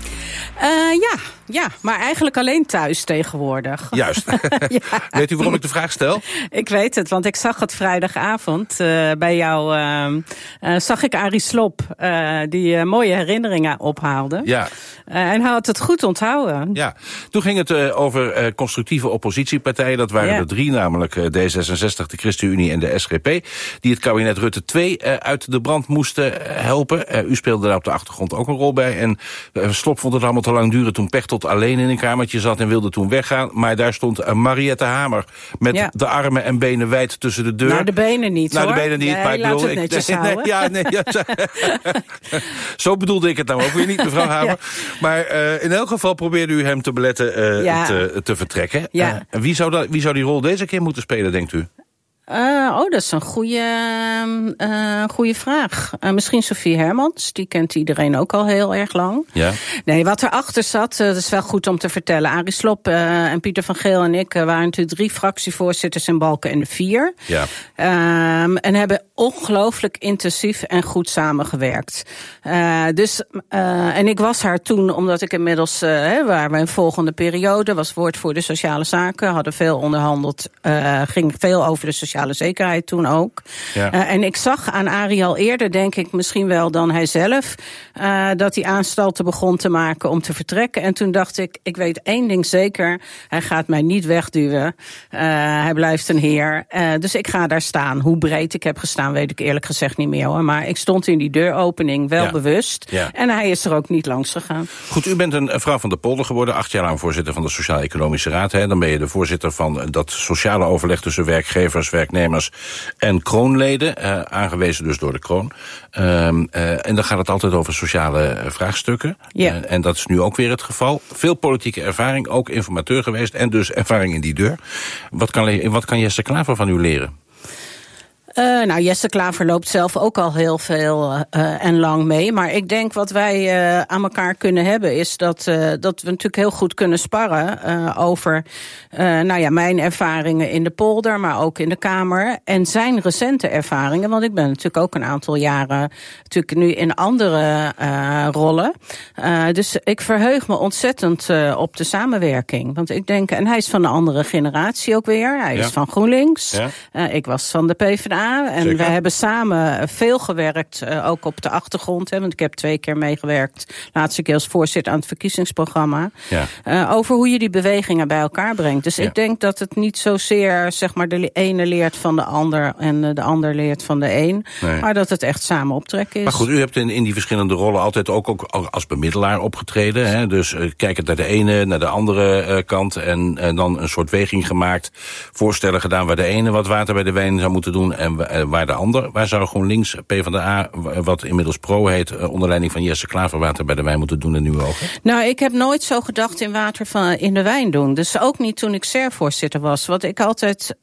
Ja, maar eigenlijk alleen thuis tegenwoordig. Juist. Ja. Weet u waarom ik de vraag stel? Ik weet het, want ik zag het vrijdagavond bij jou. Zag ik Arie Slob, die mooie herinneringen ophaalde. Ja. En hij had het goed onthouden. Ja, toen ging het over constructieve oppositiepartijen. Dat waren er 3, namelijk D66, de ChristenUnie en de SGP. Die het kabinet Rutte 2 uit de brand moesten helpen. U speelde daar op de achtergrond ook een rol bij. En Slob vond het allemaal te lang duren toen Pechtold alleen in een kamertje zat en wilde toen weggaan. Maar daar stond Mariette Hamer met de armen en benen wijd tussen de deur. Nou, de benen niet, hoor. De benen niet, maar ik bedoel... Zo bedoelde ik het nou ook weer niet, mevrouw Hamer. Ja. Maar in elk geval probeerde u hem te beletten te vertrekken. Ja. Wie zou die rol deze keer moeten spelen, denkt u? Dat is een goede vraag. Misschien Sophie Hermans, die kent iedereen ook al heel erg lang. Ja. Nee, wat erachter zat, dat is wel goed om te vertellen. Arie Slob en Pieter van Geel en ik waren natuurlijk 3 fractievoorzitters in Balken en de 4. Ja. En hebben ongelooflijk intensief en goed samengewerkt. En ik was haar toen, omdat ik inmiddels, waren we een volgende periode, was woordvoerder sociale zaken, hadden veel onderhandeld, ging veel over de sociale sociale zekerheid toen ook. Ja. En ik zag aan Arie al eerder, denk ik, misschien wel dan hij zelf, dat hij aanstalten begon te maken om te vertrekken. En toen dacht ik weet één ding zeker, hij gaat mij niet wegduwen. Hij blijft een heer. Dus ik ga daar staan. Hoe breed ik heb gestaan, weet ik eerlijk gezegd niet meer, hoor. Maar ik stond in die deuropening wel bewust. Ja. En hij is er ook niet langs gegaan. Goed, u bent een vrouw van de polder geworden, 8 jaar lang voorzitter van de Sociaal-Economische Raad. Hè. Dan ben je de voorzitter van dat sociale overleg tussen werkgevers, werknemers en kroonleden. Aangewezen dus door de kroon. En dan gaat het altijd over sociale vraagstukken. Ja. En dat is nu ook weer het geval. Veel politieke ervaring, ook informateur geweest en dus ervaring in die deur. Wat kan Jesse Klaver van u leren? Jesse Klaver loopt zelf ook al heel veel en lang mee. Maar ik denk wat wij aan elkaar kunnen hebben is dat we natuurlijk heel goed kunnen sparren over mijn ervaringen in de polder, maar ook in de Kamer. En zijn recente ervaringen, want ik ben natuurlijk ook een aantal jaren natuurlijk nu in andere rollen. Dus ik verheug me ontzettend op de samenwerking. Want ik denk, en hij is van een andere generatie ook weer. Hij is van GroenLinks. Ja. Ik was van de PvdA. En zeker. We hebben samen veel gewerkt, ook op de achtergrond. Want ik heb 2 keer meegewerkt. Laatste keer als voorzitter aan het verkiezingsprogramma. Ja. Over hoe je die bewegingen bij elkaar brengt. Dus ik denk dat het niet zozeer zeg maar de ene leert van de ander en de ander leert van de een. Nee. Maar dat het echt samen optrekken is. Maar goed, u hebt in die verschillende rollen altijd ook als bemiddelaar opgetreden. Hè? Dus kijkend naar de ene, naar de andere kant. En dan een soort weging gemaakt. Voorstellen gedaan waar de ene wat water bij de wijn zou moeten doen en waar de ander. Waar zou GroenLinks, PvdA, wat inmiddels Pro heet, onder leiding van Jesse Klaver water bij de wijn moeten doen in uw ogen? Nou, ik heb nooit zo gedacht in water in de wijn doen. Dus ook niet toen ik SER-voorzitter was. Wat ik altijd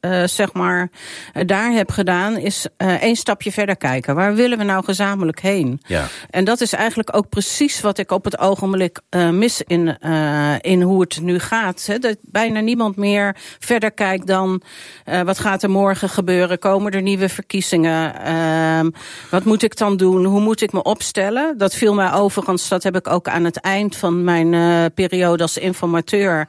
daar heb gedaan is 1 stapje verder kijken. Waar willen we nou gezamenlijk heen? Ja. En dat is eigenlijk ook precies wat ik op het ogenblik mis in hoe het nu gaat. Hè? Dat bijna niemand meer verder kijkt dan wat gaat er morgen gebeuren? Komen er nieuwe verkiezingen? Wat moet ik dan doen? Hoe moet ik me opstellen? Dat viel mij overigens, dat heb ik ook aan het eind van mijn periode als informateur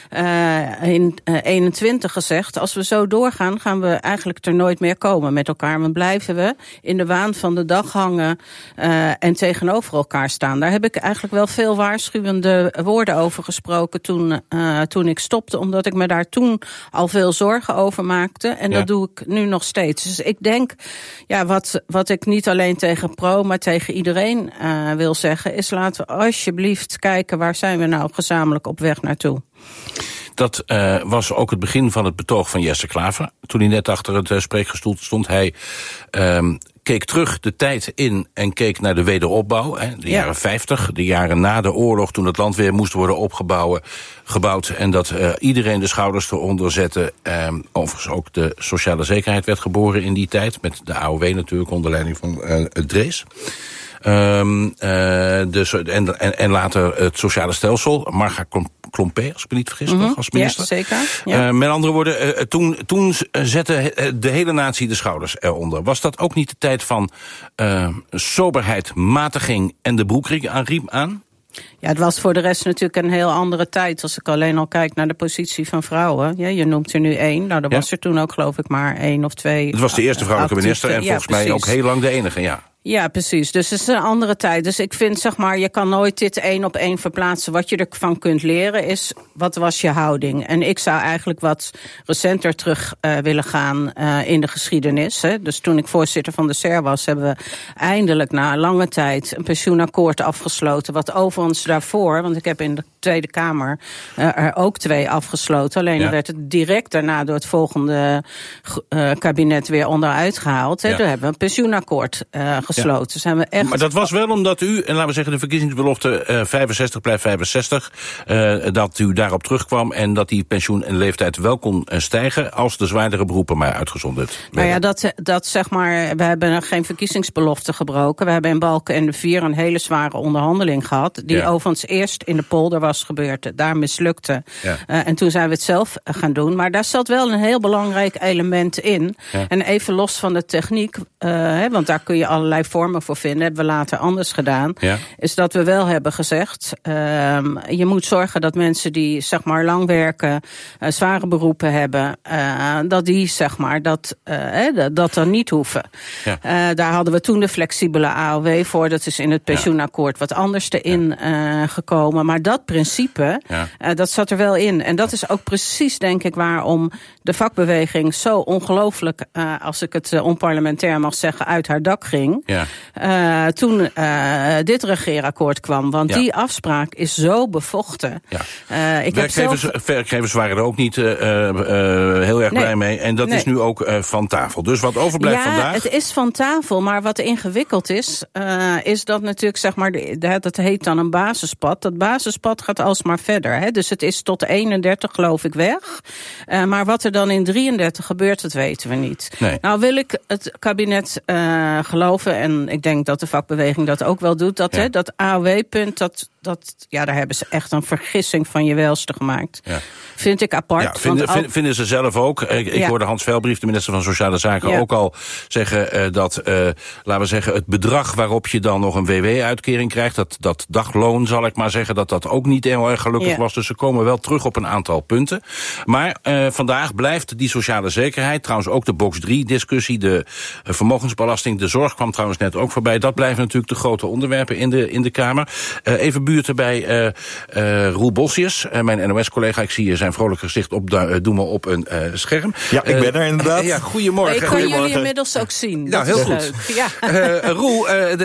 in 21 gezegd. Als we zo doorgaan, gaan we eigenlijk er nooit meer komen met elkaar. Maar blijven we in de waan van de dag hangen en tegenover elkaar staan. Daar heb ik eigenlijk wel veel waarschuwende woorden over gesproken toen ik stopte. Omdat ik me daar toen al veel zorgen over maakte. En dat doe ik nu nog steeds. Dus ik denk, wat ik niet alleen tegen Pro, maar tegen iedereen wil zeggen, is laten we alsjeblieft kijken waar zijn we nou gezamenlijk op weg naartoe. Dat was ook het begin van het betoog van Jesse Klaver. Toen hij net achter het spreekgestoelte stond, hij keek terug de tijd in en keek naar de wederopbouw. De jaren 50, de jaren na de oorlog, toen het land weer moest worden gebouwd. En dat iedereen de schouders eronder zette. Overigens ook de sociale zekerheid werd geboren in die tijd. Met de AOW natuurlijk onder leiding van Drees. En later het sociale stelsel. Marga Klompé, als ik me niet vergis, nog als minister. Ja, zeker. Ja. Met andere woorden, toen zette de hele natie de schouders eronder. Was dat ook niet de tijd van soberheid, matiging en de broekriem aan? Ja, het was voor de rest natuurlijk een heel andere tijd. Als ik alleen al kijk naar de positie van vrouwen. Ja, je noemt er nu 1. Nou, er was er toen ook geloof ik maar 1 of 2. Het was de eerste vrouwelijke minister en volgens mij ook heel lang de enige, ja. Ja, precies. Dus het is een andere tijd. Dus ik vind, zeg maar, je kan nooit dit 1-op-1 verplaatsen. Wat je ervan kunt leren is, wat was je houding? En ik zou eigenlijk wat recenter terug willen gaan in de geschiedenis. Hè. Dus toen ik voorzitter van de SER was, hebben we eindelijk na lange tijd een pensioenakkoord afgesloten. Wat overigens daarvoor, want ik heb in de Tweede Kamer er ook 2 afgesloten. Alleen werd het direct daarna door het volgende kabinet weer onderuit gehaald. Hè. Daar hebben we een pensioenakkoord gesloten. Zijn we echt. Maar dat was wel omdat u, en laten we zeggen de verkiezingsbelofte 65 blijft 65, dat u daarop terugkwam en dat die pensioen en leeftijd wel kon stijgen als de zwaardere beroepen maar uitgezonderd werden. Nou ja, dat zeg maar, we hebben geen verkiezingsbelofte gebroken. We hebben in Balkenende 4 een hele zware onderhandeling gehad, die overigens eerst in de polder was gebeurd. Daar mislukte. Ja. En toen zijn we het zelf gaan doen. Maar daar zat wel een heel belangrijk element in. Ja. En even los van de techniek, want daar kun je allerlei vormen voor vinden, hebben we later anders gedaan, is dat we wel hebben gezegd, je moet zorgen dat mensen die zeg maar lang werken, zware beroepen hebben, dat die zeg maar dat dan niet hoeven. Ja. Daar hadden we toen de flexibele AOW voor, dat is in het pensioenakkoord wat anders erin gekomen, maar dat principe, dat zat er wel in. En dat is ook precies, denk ik, waarom de vakbeweging zo ongelooflijk, als ik het onparlementair mag zeggen, uit haar dak ging. Ja. Toen dit regeerakkoord kwam. Want die afspraak is zo bevochten. Ja. Werkgevers waren er ook niet heel erg blij mee. En dat is nu ook van tafel. Dus wat overblijft vandaag? Ja, het is van tafel. Maar wat ingewikkeld is dat natuurlijk, zeg maar, dat heet dan een basispad. Dat basispad gaat alsmaar verder. Hè? Dus het is tot 31, geloof ik, weg. Maar wat er dan in 33 gebeurt, dat weten we niet. Nee. Nou wil ik het kabinet geloven, en ik denk dat de vakbeweging dat ook wel doet, dat AOW-punt, daar hebben ze echt een vergissing van je welste gemaakt. Ja. Vind ik apart. Ja, vinden ze zelf ook. Ik hoorde Hans Velbrief, de minister van Sociale Zaken, ook al zeggen dat, laten we zeggen, het bedrag waarop je dan nog een WW-uitkering krijgt, dat dagloon, zal ik maar zeggen, dat ook niet heel erg gelukkig was. Dus ze komen wel terug op een aantal punten. Maar vandaag blijft die sociale zekerheid, trouwens ook de box 3-discussie, de vermogensbelasting, de zorg kwam trouwens net ook voorbij. Dat blijven natuurlijk de grote onderwerpen in de Kamer. Even buurten bij Roel Bolsius, mijn NOS-collega. Ik zie hier zijn vrolijk gezicht doen we op een scherm. Ja, ik ben er inderdaad. Goedemorgen. Ik kan jullie inmiddels ook zien. Nou, heel goed. Roel,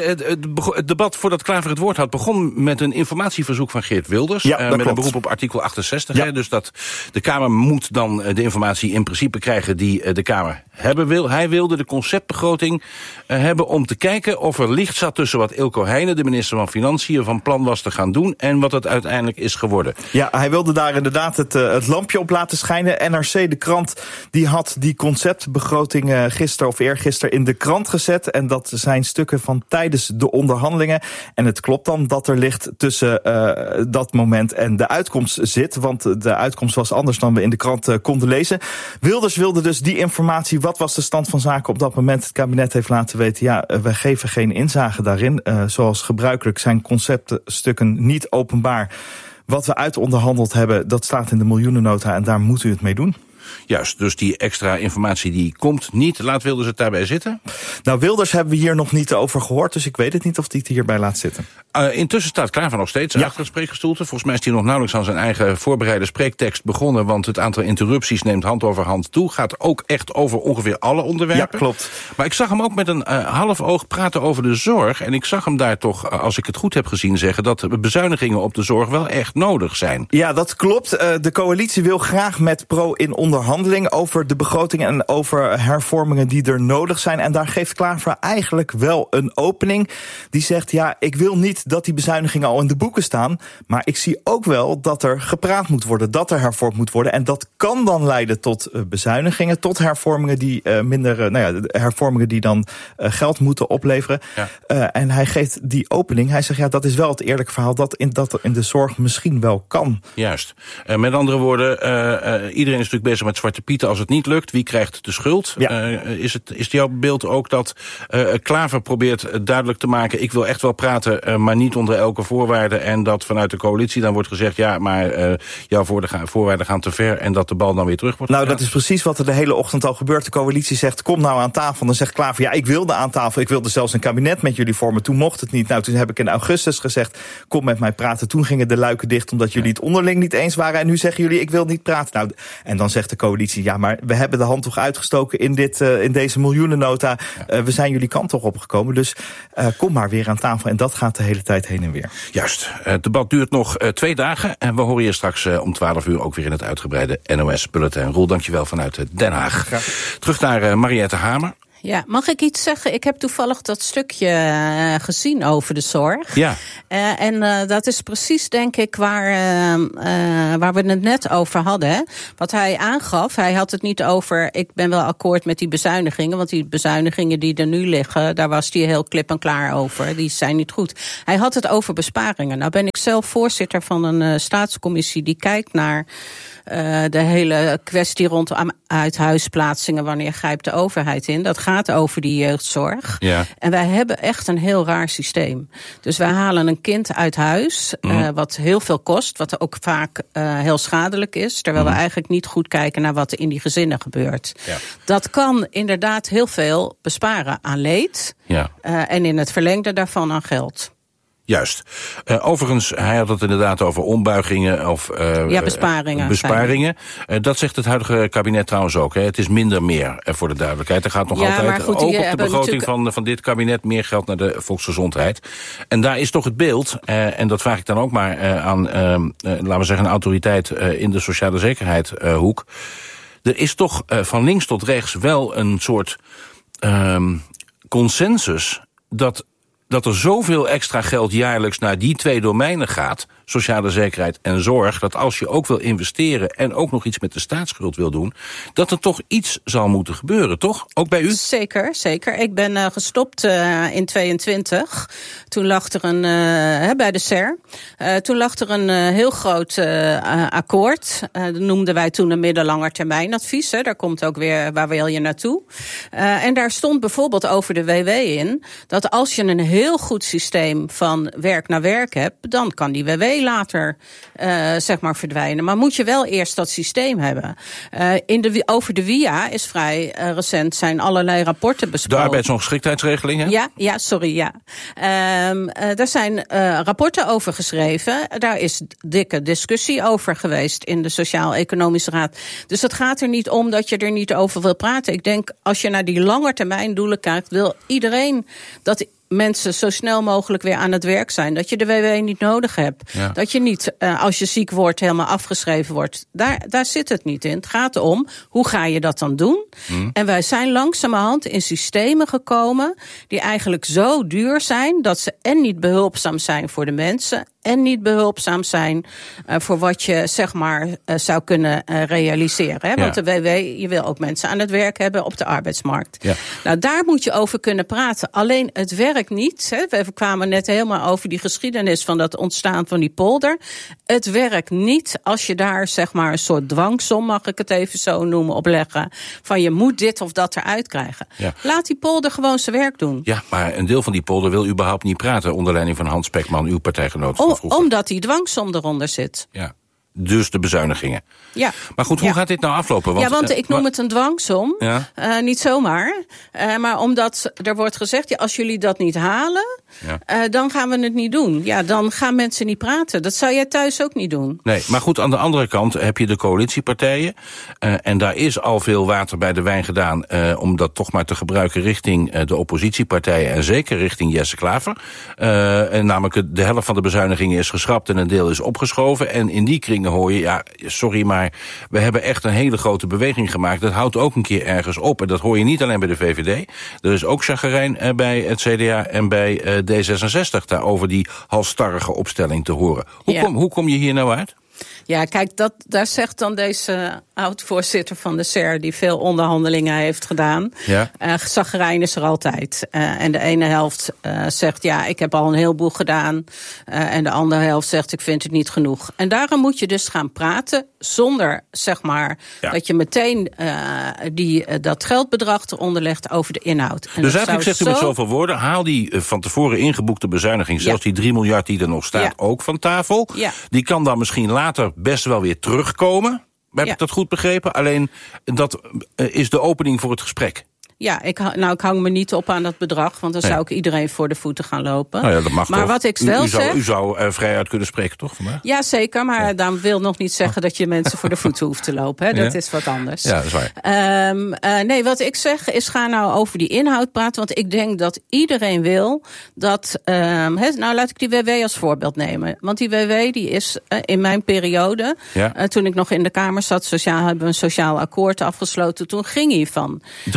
het debat voordat Klaver het woord had begon met een informatieverzoek van Geert Wilders. Met klopt. Een beroep op artikel 68. Ja. Dus dat de Kamer moet dan de informatie in principe krijgen die de Kamer hebben wil. Hij wilde de conceptbegroting hebben om te kijken of er licht zat tussen wat Ilko Heijnen, de minister van Financiën, van plan was te gaan doen en wat het uiteindelijk is geworden. Ja, hij wilde daar inderdaad het lampje op laten schijnen. NRC, de krant, die had die conceptbegroting gisteren of eergisteren in de krant gezet. En dat zijn stukken van tijdens de onderhandelingen. En het klopt dan dat er licht tussen dat moment en de uitkomst zit. Want de uitkomst was anders dan we in de krant konden lezen. Wilders wilde dus die informatie, wat was de stand van zaken op dat moment? Het kabinet heeft laten weten, wij geven geen inzage daarin. Zoals gebruikelijk zijn conceptstukken niet openbaar. Wat we uitonderhandeld hebben, dat staat in de miljoenennota en daar moet u het mee doen. Juist, dus die extra informatie die komt niet. Laat Wilders het daarbij zitten? Nou, Wilders hebben we hier nog niet over gehoord, dus ik weet het niet of hij het hierbij laat zitten. Intussen staat Klaver nog steeds achter het spreekgestoelte. Volgens mij is hij nog nauwelijks aan zijn eigen voorbereide spreektekst begonnen, want het aantal interrupties neemt hand over hand toe. Gaat ook echt over ongeveer alle onderwerpen. Ja, klopt. Maar ik zag hem ook met een half oog praten over de zorg. En ik zag hem daar toch, als ik het goed heb gezien, zeggen dat bezuinigingen op de zorg wel echt nodig zijn. Ja, dat klopt. De coalitie wil graag met Pro in onderhandeling over de begroting en over hervormingen die er nodig zijn. En daar geeft Klaver eigenlijk wel een opening. Die zegt, ik wil niet dat die bezuinigingen al in de boeken staan, maar ik zie ook wel dat er gepraat moet worden, dat er hervormd moet worden. En dat kan dan leiden tot bezuinigingen, tot hervormingen die hervormingen die dan geld moeten opleveren. Ja. En hij geeft die opening. Hij zegt, dat is wel het eerlijke verhaal dat in de zorg misschien wel kan. Juist. Met andere woorden, iedereen is natuurlijk bezig met Zwarte Pieten als het niet lukt. Wie krijgt de schuld? Ja. Is jouw beeld ook dat Klaver probeert duidelijk te maken, ik wil echt wel praten, maar niet onder elke voorwaarde, en dat vanuit de coalitie dan wordt gezegd, maar jouw voorwaarden gaan te ver en dat de bal dan weer terug wordt gedaan? Dat is precies wat er de hele ochtend al gebeurt. De coalitie zegt, kom nou aan tafel. Dan zegt Klaver, ik wilde aan tafel. Ik wilde zelfs een kabinet met jullie vormen. Toen mocht het niet. Nou, toen heb ik in augustus gezegd, kom met mij praten. Toen gingen de luiken dicht omdat jullie het onderling niet eens waren. En nu zeggen jullie, ik wil niet praten. Nou, en dan zegt de coalitie, maar we hebben de hand toch uitgestoken in deze miljoenennota. We zijn jullie kant toch opgekomen. Dus kom maar weer aan tafel. En dat gaat de hele tijd heen en weer. Juist. Het debat duurt nog 2 dagen. En we horen je straks om 12 uur ook weer in het uitgebreide NOS-bulletin. Roel, dankjewel vanuit Den Haag. Ja. Terug naar Mariette Hamer. Ja, mag ik iets zeggen? Ik heb toevallig dat stukje gezien over de zorg. Ja. En dat is precies, denk ik, waar we het net over hadden. Hè? Wat hij aangaf, hij had het niet over, ik ben wel akkoord met die bezuinigingen, want die bezuinigingen die er nu liggen, daar was hij heel klip en klaar over. Die zijn niet goed. Hij had het over besparingen. Nou ben ik zelf voorzitter van een staatscommissie die kijkt naar de hele kwestie rondom kinduithuisplaatsingen, wanneer grijpt de overheid in? Dat gaat over die jeugdzorg. Ja. En wij hebben echt een heel raar systeem. Dus wij halen een kind uit huis, wat heel veel kost, wat ook vaak heel schadelijk is, terwijl we eigenlijk niet goed kijken naar wat er in die gezinnen gebeurt. Ja. Dat kan inderdaad heel veel besparen aan leed en in het verlengde daarvan aan geld. Juist. Overigens, hij had het inderdaad over ombuigingen of besparingen. Dat zegt het huidige kabinet trouwens ook. Hè. Het is minder meer, voor de duidelijkheid. Er gaat nog altijd, goed, ook op de begroting van dit kabinet, meer geld naar de volksgezondheid. En daar is toch het beeld, en dat vraag ik dan ook maar aan, laten we zeggen, een autoriteit in de sociale zekerheidshoek. Er is toch van links tot rechts wel een soort consensus dat er zoveel extra geld jaarlijks naar die twee domeinen gaat, sociale zekerheid en zorg, dat als je ook wil investeren en ook nog iets met de staatsschuld wil doen, dat er toch iets zal moeten gebeuren, toch? Ook bij u? Zeker, zeker. Ik ben gestopt in 22. Toen lag er bij de SER. Toen lag er een heel groot akkoord. Dat noemden wij toen een middellangetermijnadvies. Daar komt ook weer, waar wil je naartoe? En daar stond bijvoorbeeld over de WW in, dat als je een heel goed systeem van werk naar werk hebt, dan kan die WW later verdwijnen. Maar moet je wel eerst dat systeem hebben. Over de WIA is vrij recent zijn allerlei rapporten besproken. De arbeidsongeschiktheidsregeling, hè? Ja. Daar zijn rapporten over geschreven. Daar is dikke discussie over geweest in de Sociaal-Economische Raad. Dus het gaat er niet om dat je er niet over wil praten. Ik denk, als je naar die langetermijndoelen kijkt, wil iedereen dat mensen zo snel mogelijk weer aan het werk zijn. Dat je de WW niet nodig hebt. Ja. Dat je niet, als je ziek wordt, helemaal afgeschreven wordt. Daar zit het niet in. Het gaat om, hoe ga je dat dan doen? En wij zijn langzamerhand in systemen gekomen die eigenlijk zo duur zijn dat ze en niet behulpzaam zijn voor de mensen en niet behulpzaam zijn voor wat je zou kunnen realiseren. Hè? Want de WW, je wil ook mensen aan het werk hebben op de arbeidsmarkt. Ja. Nou, daar moet je over kunnen praten. Alleen het werkt niet. Hè? We kwamen net helemaal over die geschiedenis van dat ontstaan van die polder. Het werkt niet als je daar een soort dwangsom, mag ik het even zo noemen, opleggen. Van je moet dit of dat eruit krijgen. Ja. Laat die polder gewoon zijn werk doen. Ja, maar een deel van die polder wil überhaupt niet praten onder leiding van Hans Spekman, uw partijgenoot. Omdat die dwangsom eronder zit. Ja. Dus de bezuinigingen. Ja. Maar goed, hoe gaat dit nou aflopen? Want ik noem het een dwangsom. Ja. Niet zomaar. Maar omdat er wordt gezegd, als jullie dat niet halen, dan gaan we het niet doen. Ja, dan gaan mensen niet praten. Dat zou jij thuis ook niet doen. Nee, maar goed, aan de andere kant heb je de coalitiepartijen. En daar is al veel water bij de wijn gedaan, om dat toch maar te gebruiken richting de oppositiepartijen en zeker richting Jesse Klaver. Namelijk de helft van de bezuinigingen is geschrapt en een deel is opgeschoven. En in die kring hoor je, sorry, maar we hebben echt een hele grote beweging gemaakt. Dat houdt ook een keer ergens op. En dat hoor je niet alleen bij de VVD. Er is ook chagrijn bij het CDA en bij D66 daarover die halsstarrige opstelling te horen. Hoe kom je hier nou uit? Ja, kijk, daar zegt dan deze oud-voorzitter van de SER, die veel onderhandelingen heeft gedaan. Ja. Chagrijn is er altijd. En de ene helft zegt, ik heb al een heleboel gedaan. En de andere helft zegt, ik vind het niet genoeg. En daarom moet je dus gaan praten zonder, dat je meteen dat geldbedrag eronder legt over de inhoud. En dus eigenlijk zegt u met zoveel woorden, haal die van tevoren ingeboekte bezuiniging, zelfs die 3 miljard die er nog staat, ook van tafel. Ja. Die kan dan misschien later best wel weer terugkomen. Heb ik dat goed begrepen? Alleen, dat is de opening voor het gesprek. Ja, ik hang me niet op aan dat bedrag, want dan zou ik iedereen voor de voeten gaan lopen. Nou ja, dat mag maar toch. wat ik wel zeg, u zou vrijuit kunnen spreken, toch, vandaag? Ja, zeker, maar dan wil nog niet zeggen dat je mensen voor de voeten hoeft te lopen. Hè? Dat is wat anders. Ja, dat is waar. Nee, wat ik zeg is, ga nou over die inhoud praten, want ik denk dat iedereen wil dat, laat ik die WW als voorbeeld nemen. Want die WW die is in mijn periode, toen ik nog in de Kamer zat, hebben we een sociaal akkoord afgesloten. Toen ging hij van 3 naar 2.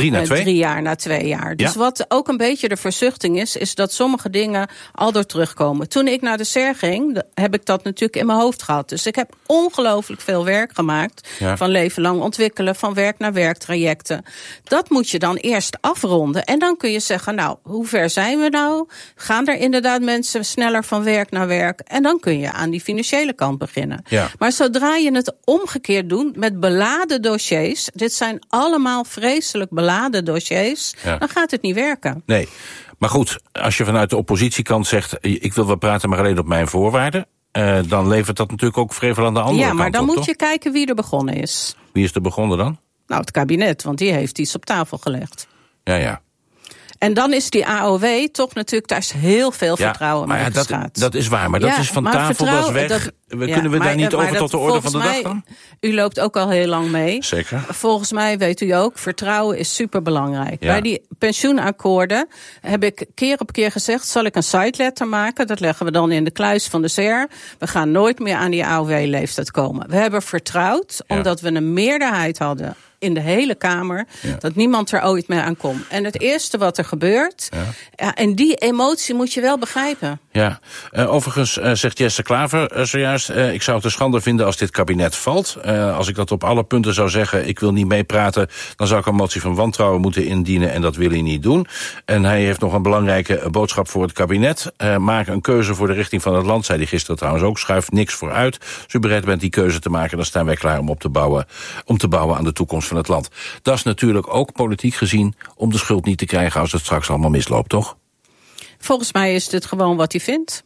3 jaar, na 2 jaar. Dus wat ook een beetje de verzuchting is dat sommige dingen al door terugkomen. Toen ik naar de SER ging, heb ik dat natuurlijk in mijn hoofd gehad. Dus ik heb ongelooflijk veel werk gemaakt. Ja. Van leven lang ontwikkelen, van werk naar werk trajecten. Dat moet je dan eerst afronden. En dan kun je zeggen, nou, hoe ver zijn we nou? Gaan er inderdaad mensen sneller van werk naar werk? En dan kun je aan die financiële kant beginnen. Ja. Maar zodra je het omgekeerd doet met beladen dossiers, dit zijn allemaal vreselijk beladen dossiers, dan gaat het niet werken. Nee, maar goed, als je vanuit de oppositiekant zegt, ik wil wel praten, maar alleen op mijn voorwaarden, dan levert dat natuurlijk ook vrevel aan de andere kant. Ja, maar dan op, moet toch? je kijken wie er begonnen is. Wie is er begonnen dan? Nou, het kabinet, want die heeft iets op tafel gelegd. Ja. En dan is die AOW toch natuurlijk, daar is heel veel vertrouwen mee geschaad. Dat is waar, maar dat is van tafel, dat is weg. Kunnen we daar niet over tot de orde van de dag dan? U loopt ook al heel lang mee. Zeker. Volgens mij weet u ook, vertrouwen is superbelangrijk. Ja. Bij die pensioenakkoorden heb ik keer op keer gezegd, zal ik een siteletter maken? Dat leggen we dan in de kluis van de SER. We gaan nooit meer aan die AOW-leeftijd komen. We hebben vertrouwd, omdat we een meerderheid hadden in de hele Kamer, dat niemand er ooit meer aan komt. En het eerste wat er gebeurt, en die emotie moet je wel begrijpen. Ja, overigens zegt Jesse Klaver zojuist, ik zou het een schande vinden als dit kabinet valt. Als ik dat op alle punten zou zeggen, ik wil niet meepraten, dan zou ik een motie van wantrouwen moeten indienen en dat wil hij niet doen. En hij heeft nog een belangrijke boodschap voor het kabinet. Maak een keuze voor de richting van het land, zei hij gisteren trouwens ook, schuif niks vooruit. Als u bereid bent die keuze te maken, dan staan wij klaar om te bouwen aan de toekomst van het land. Dat is natuurlijk ook politiek gezien om de schuld niet te krijgen als het straks allemaal misloopt, toch? Volgens mij is dit gewoon wat hij vindt.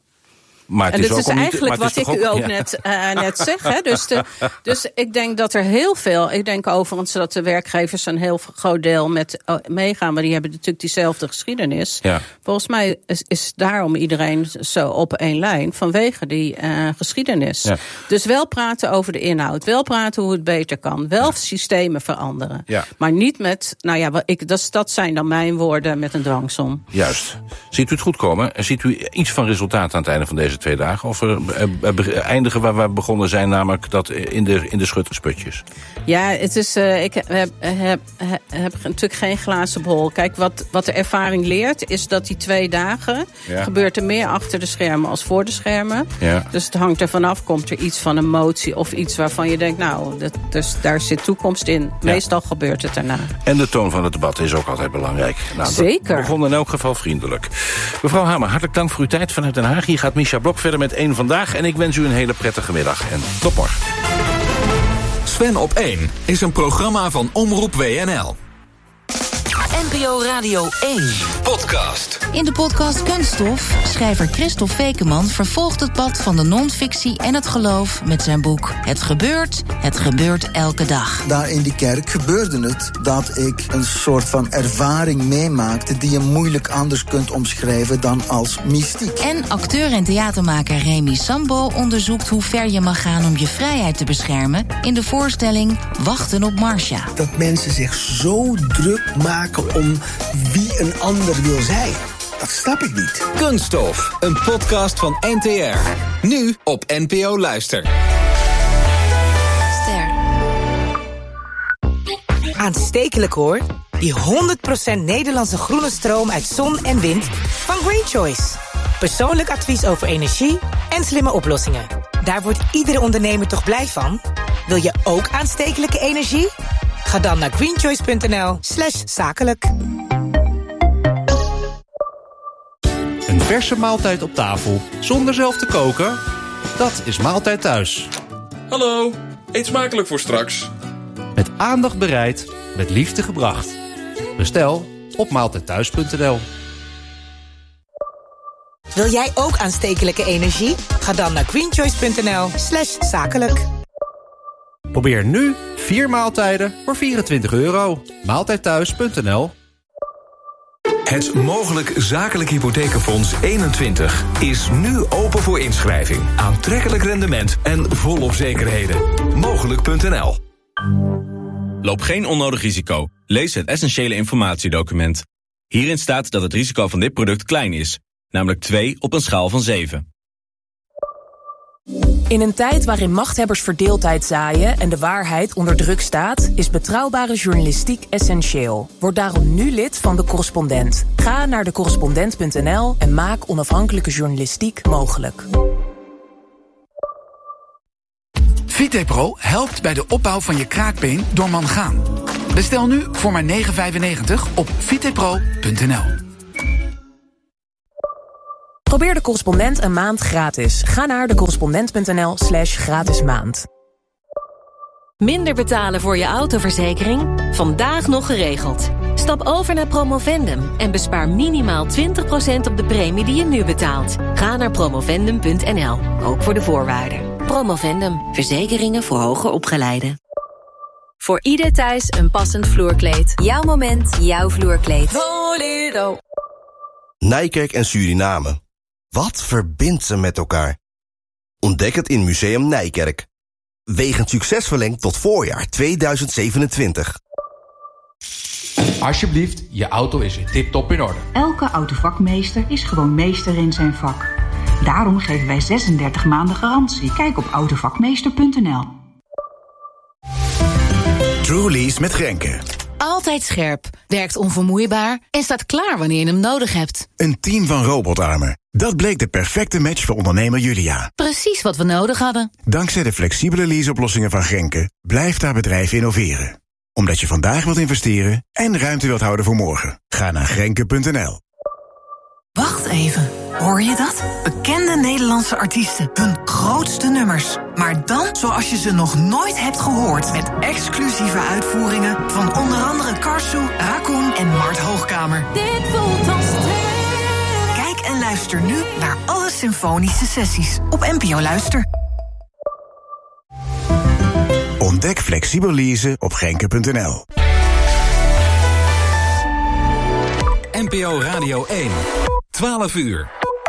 Maar het en is dit ook is eigenlijk wat ik u ook net zeg. Hè? Dus ik denk dat er heel veel. Ik denk overigens dat de werkgevers een heel groot deel met meegaan. Maar die hebben natuurlijk diezelfde geschiedenis. Ja. Volgens mij is daarom iedereen zo op één lijn. Vanwege die geschiedenis. Ja. Dus wel praten over de inhoud. Wel praten hoe het beter kan. Wel systemen veranderen. Ja. Maar niet met, dat zijn dan mijn woorden, met een dwangsom. Juist. Ziet u het goed komen? En ziet u iets van resultaat aan het einde van deze 2 dagen? Of eindigen waar we begonnen zijn, namelijk dat in de schuttersputjes? Ja, het is, ik heb natuurlijk geen glazen bol. Kijk, wat de ervaring leert, is dat die 2 dagen gebeurt er meer achter de schermen als voor de schermen. Ja. Dus het hangt er vanaf, komt er iets van een motie of iets waarvan je denkt, daar zit toekomst in. Meestal gebeurt het daarna. En de toon van het debat is ook altijd belangrijk. Zeker. We begonnen in elk geval vriendelijk. Mevrouw Hamer, hartelijk dank voor uw tijd vanuit Den Haag. Hier gaat Misha Blok verder met 1 Vandaag. En ik wens u een hele prettige middag. En tot morgen. Sven op 1 is een programma van Omroep WNL. NPO Radio 1. Podcast. In de podcast Kunststof, schrijver Christophe Fekeman vervolgt het pad van de non-fictie en het geloof met zijn boek Het gebeurt elke dag. Daar in die kerk gebeurde het dat ik een soort van ervaring meemaakte die je moeilijk anders kunt omschrijven dan als mystiek. En acteur en theatermaker Remy Sambo onderzoekt hoe ver je mag gaan om je vrijheid te beschermen in de voorstelling Wachten op Marcia. Dat mensen zich zo druk maken om wie een ander wil zijn. Dat snap ik niet. Kunststof, een podcast van NTR. Nu op NPO Luister. Aanstekelijk hoor. Die 100% Nederlandse groene stroom uit zon en wind van Green Choice. Persoonlijk advies over energie en slimme oplossingen. Daar wordt iedere ondernemer toch blij van? Wil je ook aanstekelijke energie? Ga dan naar greenchoice.nl/zakelijk. Een verse maaltijd op tafel, zonder zelf te koken? Dat is Maaltijd Thuis. Hallo, eet smakelijk voor straks. Met aandacht bereid, met liefde gebracht. Bestel op maaltijdthuis.nl. Wil jij ook aanstekelijke energie? Ga dan naar greenchoice.nl/zakelijk. Probeer nu 4 maaltijden voor €24. Maaltijdthuis.nl. Het Mogelijk Zakelijk Hypothekenfonds 21 is nu open voor inschrijving. Aantrekkelijk rendement en volop zekerheden. Mogelijk.nl. Loop geen onnodig risico. Lees het essentiële informatiedocument. Hierin staat dat het risico van dit product klein is, namelijk 2 op een schaal van 7. In een tijd waarin machthebbers verdeeldheid zaaien en de waarheid onder druk staat, is betrouwbare journalistiek essentieel. Word daarom nu lid van De Correspondent. Ga naar decorrespondent.nl en maak onafhankelijke journalistiek mogelijk. VitePro helpt bij de opbouw van je kraakbeen door mangaan. Bestel nu voor maar €9,95 op vitepro.nl. Probeer De Correspondent een maand gratis. Ga naar decorrespondent.nl/gratis maand. Minder betalen voor je autoverzekering? Vandaag nog geregeld. Stap over naar Promovendum en bespaar minimaal 20% op de premie die je nu betaalt. Ga naar promovendum.nl, ook voor de voorwaarden. Promovendum, verzekeringen voor hoger opgeleiden. Voor ieder thuis een passend vloerkleed. Jouw moment, jouw vloerkleed. Solido. Nijkerk en Suriname. Wat verbindt ze met elkaar? Ontdek het in Museum Nijkerk. Wegend succes verlengd tot voorjaar 2027. Alsjeblieft, je auto is weer tip-top in orde. Elke autovakmeester is gewoon meester in zijn vak. Daarom geven wij 36 maanden garantie. Kijk op autovakmeester.nl. TrueLease met Grenke. Altijd scherp, werkt onvermoeibaar en staat klaar wanneer je hem nodig hebt. Een team van robotarmen. Dat bleek de perfecte match voor ondernemer Julia. Precies wat we nodig hadden. Dankzij de flexibele leaseoplossingen van Grenke blijft haar bedrijf innoveren. Omdat je vandaag wilt investeren en ruimte wilt houden voor morgen. Ga naar grenke.nl. Wacht even, hoor je dat? Bekende Nederlandse artiesten, hun grootste nummers. Maar dan zoals je ze nog nooit hebt gehoord. Met exclusieve uitvoeringen van onder andere Karsu, Raccoon en Mart Hoogkamer. Dit voelt als Kijk en luister nu naar alle symfonische sessies op NPO Luister. Ontdek flexibel leasen op grenke.nl. NPO Radio 1. 12 uur.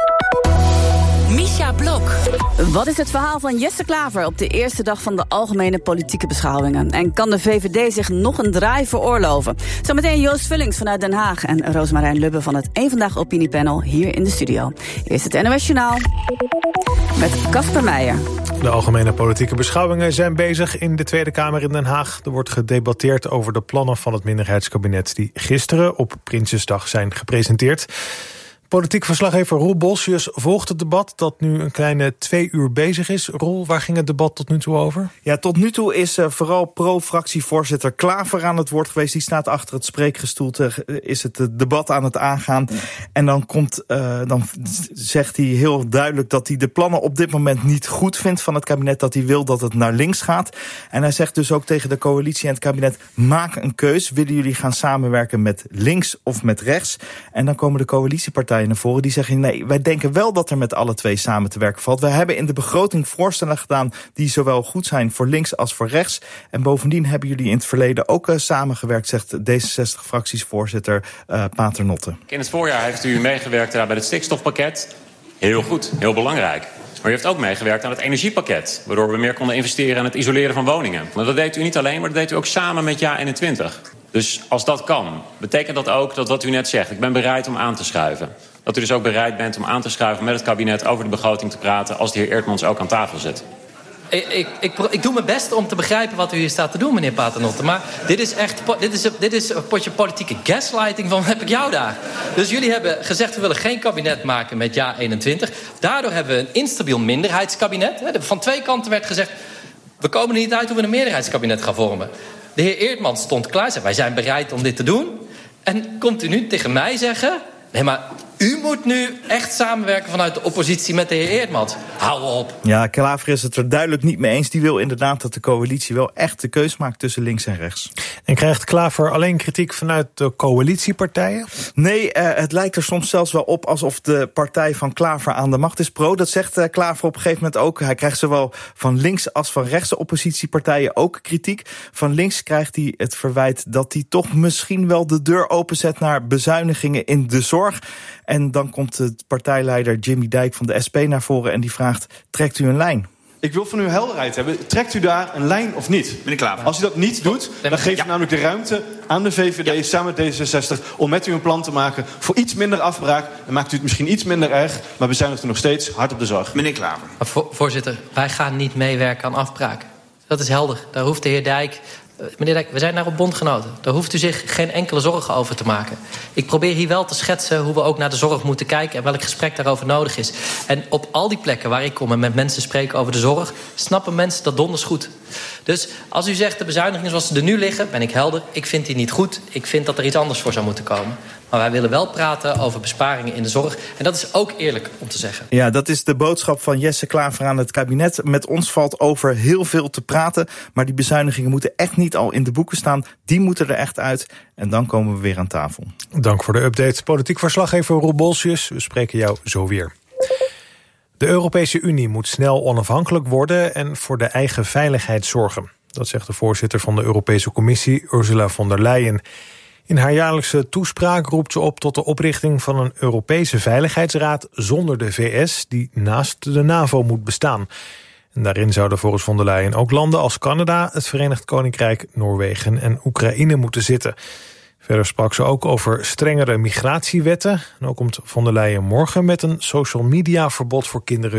Misha Blok. Wat is het verhaal van Jesse Klaver op de eerste dag van de algemene politieke beschouwingen? En kan de VVD zich nog een draai veroorloven? Zometeen Joost Vullings vanuit Den Haag en Roosmarijn Lubbe van het Eén Vandaag Opiniepanel hier in de studio. Eerst het NOS Journaal met Casper Meijer. De algemene politieke beschouwingen zijn bezig in de Tweede Kamer in Den Haag. Er wordt gedebatteerd over de plannen van het minderheidskabinet die gisteren op Prinsjesdag zijn gepresenteerd. Politiek verslaggever Roel Bolsius volgt het debat dat nu een kleine 2 uur bezig is. Roel, waar ging het debat tot nu toe over? Ja, tot nu toe is vooral pro-fractievoorzitter Klaver aan het woord geweest. Die staat achter het spreekgestoelte, is het debat aan het aangaan. En dan zegt hij heel duidelijk dat hij de plannen op dit moment niet goed vindt van het kabinet. Dat hij wil dat het naar links gaat. En hij zegt dus ook tegen de coalitie en het kabinet: maak een keus. Willen jullie gaan samenwerken met links of met rechts? En dan komen de coalitiepartijen naar voren die zeggen: nee, wij denken wel dat er met alle twee samen te werken valt. We hebben in de begroting voorstellen gedaan die zowel goed zijn voor links als voor rechts. En bovendien hebben jullie in het verleden ook samengewerkt, zegt D66-fractiesvoorzitter Paternotte. In het voorjaar heeft u meegewerkt bij het stikstofpakket. Heel goed, heel belangrijk. Maar u heeft ook meegewerkt aan het energiepakket, waardoor we meer konden investeren aan het isoleren van woningen. Maar dat deed u niet alleen, maar dat deed u ook samen met JA21. Dus als dat kan, betekent dat ook dat wat u net zegt: ik ben bereid om aan te schuiven. Dat u dus ook bereid bent om aan te schuiven met het kabinet over de begroting te praten als de heer Eertmans ook aan tafel zit. Ik doe mijn best om te begrijpen wat u hier staat te doen, meneer Paternotte. Maar dit is een potje politieke gaslighting van heb ik jou daar. Dus jullie hebben gezegd: we willen geen kabinet maken met JA21. Daardoor hebben we een instabiel minderheidskabinet. Van twee kanten werd gezegd: we komen er niet uit hoe we een meerderheidskabinet gaan vormen. De heer Eertmans stond klaar, zei: wij zijn bereid om dit te doen. En komt u nu tegen mij zeggen: nee, maar u moet nu echt samenwerken vanuit de oppositie met de heer Eertmans. Hou op. Ja, Klaver is het er duidelijk niet mee eens. Die wil inderdaad dat de coalitie wel echt de keus maakt tussen links en rechts. En krijgt Klaver alleen kritiek vanuit de coalitiepartijen? Nee, het lijkt er soms zelfs wel op alsof de partij van Klaver aan de macht is. Dat zegt Klaver op een gegeven moment ook. Hij krijgt zowel van links als van rechtse oppositiepartijen ook kritiek. Van links krijgt hij het verwijt dat hij toch misschien wel de deur openzet naar bezuinigingen in de zorg. En dan komt de partijleider Jimmy Dijk van de SP naar voren en die vraagt: trekt u een lijn? Ik wil van u helderheid hebben. Trekt u daar een lijn of niet? Meneer Klaver. Als u dat niet doet, dan geeft u namelijk de ruimte aan de VVD samen met D66... om met u een plan te maken voor iets minder afbraak. En maakt u het misschien iets minder erg, maar bezuinigt u nog steeds hard op de zorg. Meneer Klaver. Voorzitter, wij gaan niet meewerken aan afbraak. Dat is helder. Daar hoeft de heer Dijk... Meneer Dijk, we zijn daar op bondgenoten. Daar hoeft u zich geen enkele zorgen over te maken. Ik probeer hier wel te schetsen hoe we ook naar de zorg moeten kijken... en welk gesprek daarover nodig is. En op al die plekken waar ik kom en met mensen spreken over de zorg... snappen mensen dat donders goed. Dus als u zegt de bezuinigingen zoals ze er nu liggen... ben ik helder, ik vind die niet goed. Ik vind dat er iets anders voor zou moeten komen. Maar wij willen wel praten over besparingen in de zorg. En dat is ook eerlijk om te zeggen. Ja, dat is de boodschap van Jesse Klaver aan het kabinet. Met ons valt over heel veel te praten. Maar die bezuinigingen moeten echt niet al in de boeken staan. Die moeten er echt uit. En dan komen we weer aan tafel. Dank voor de update. Politiek verslaggever Roel Bolsius. We spreken jou zo weer. De Europese Unie moet snel onafhankelijk worden en voor de eigen veiligheid zorgen. Dat zegt de voorzitter van de Europese Commissie, Ursula von der Leyen. In haar jaarlijkse toespraak roept ze op tot de oprichting van een Europese Veiligheidsraad zonder de VS, die naast de NAVO moet bestaan. En daarin zouden volgens von der Leyen ook landen als Canada, het Verenigd Koninkrijk, Noorwegen en Oekraïne moeten zitten. Verder sprak ze ook over strengere migratiewetten. En ook komt von der Leyen morgen met een social media verbod voor kinderen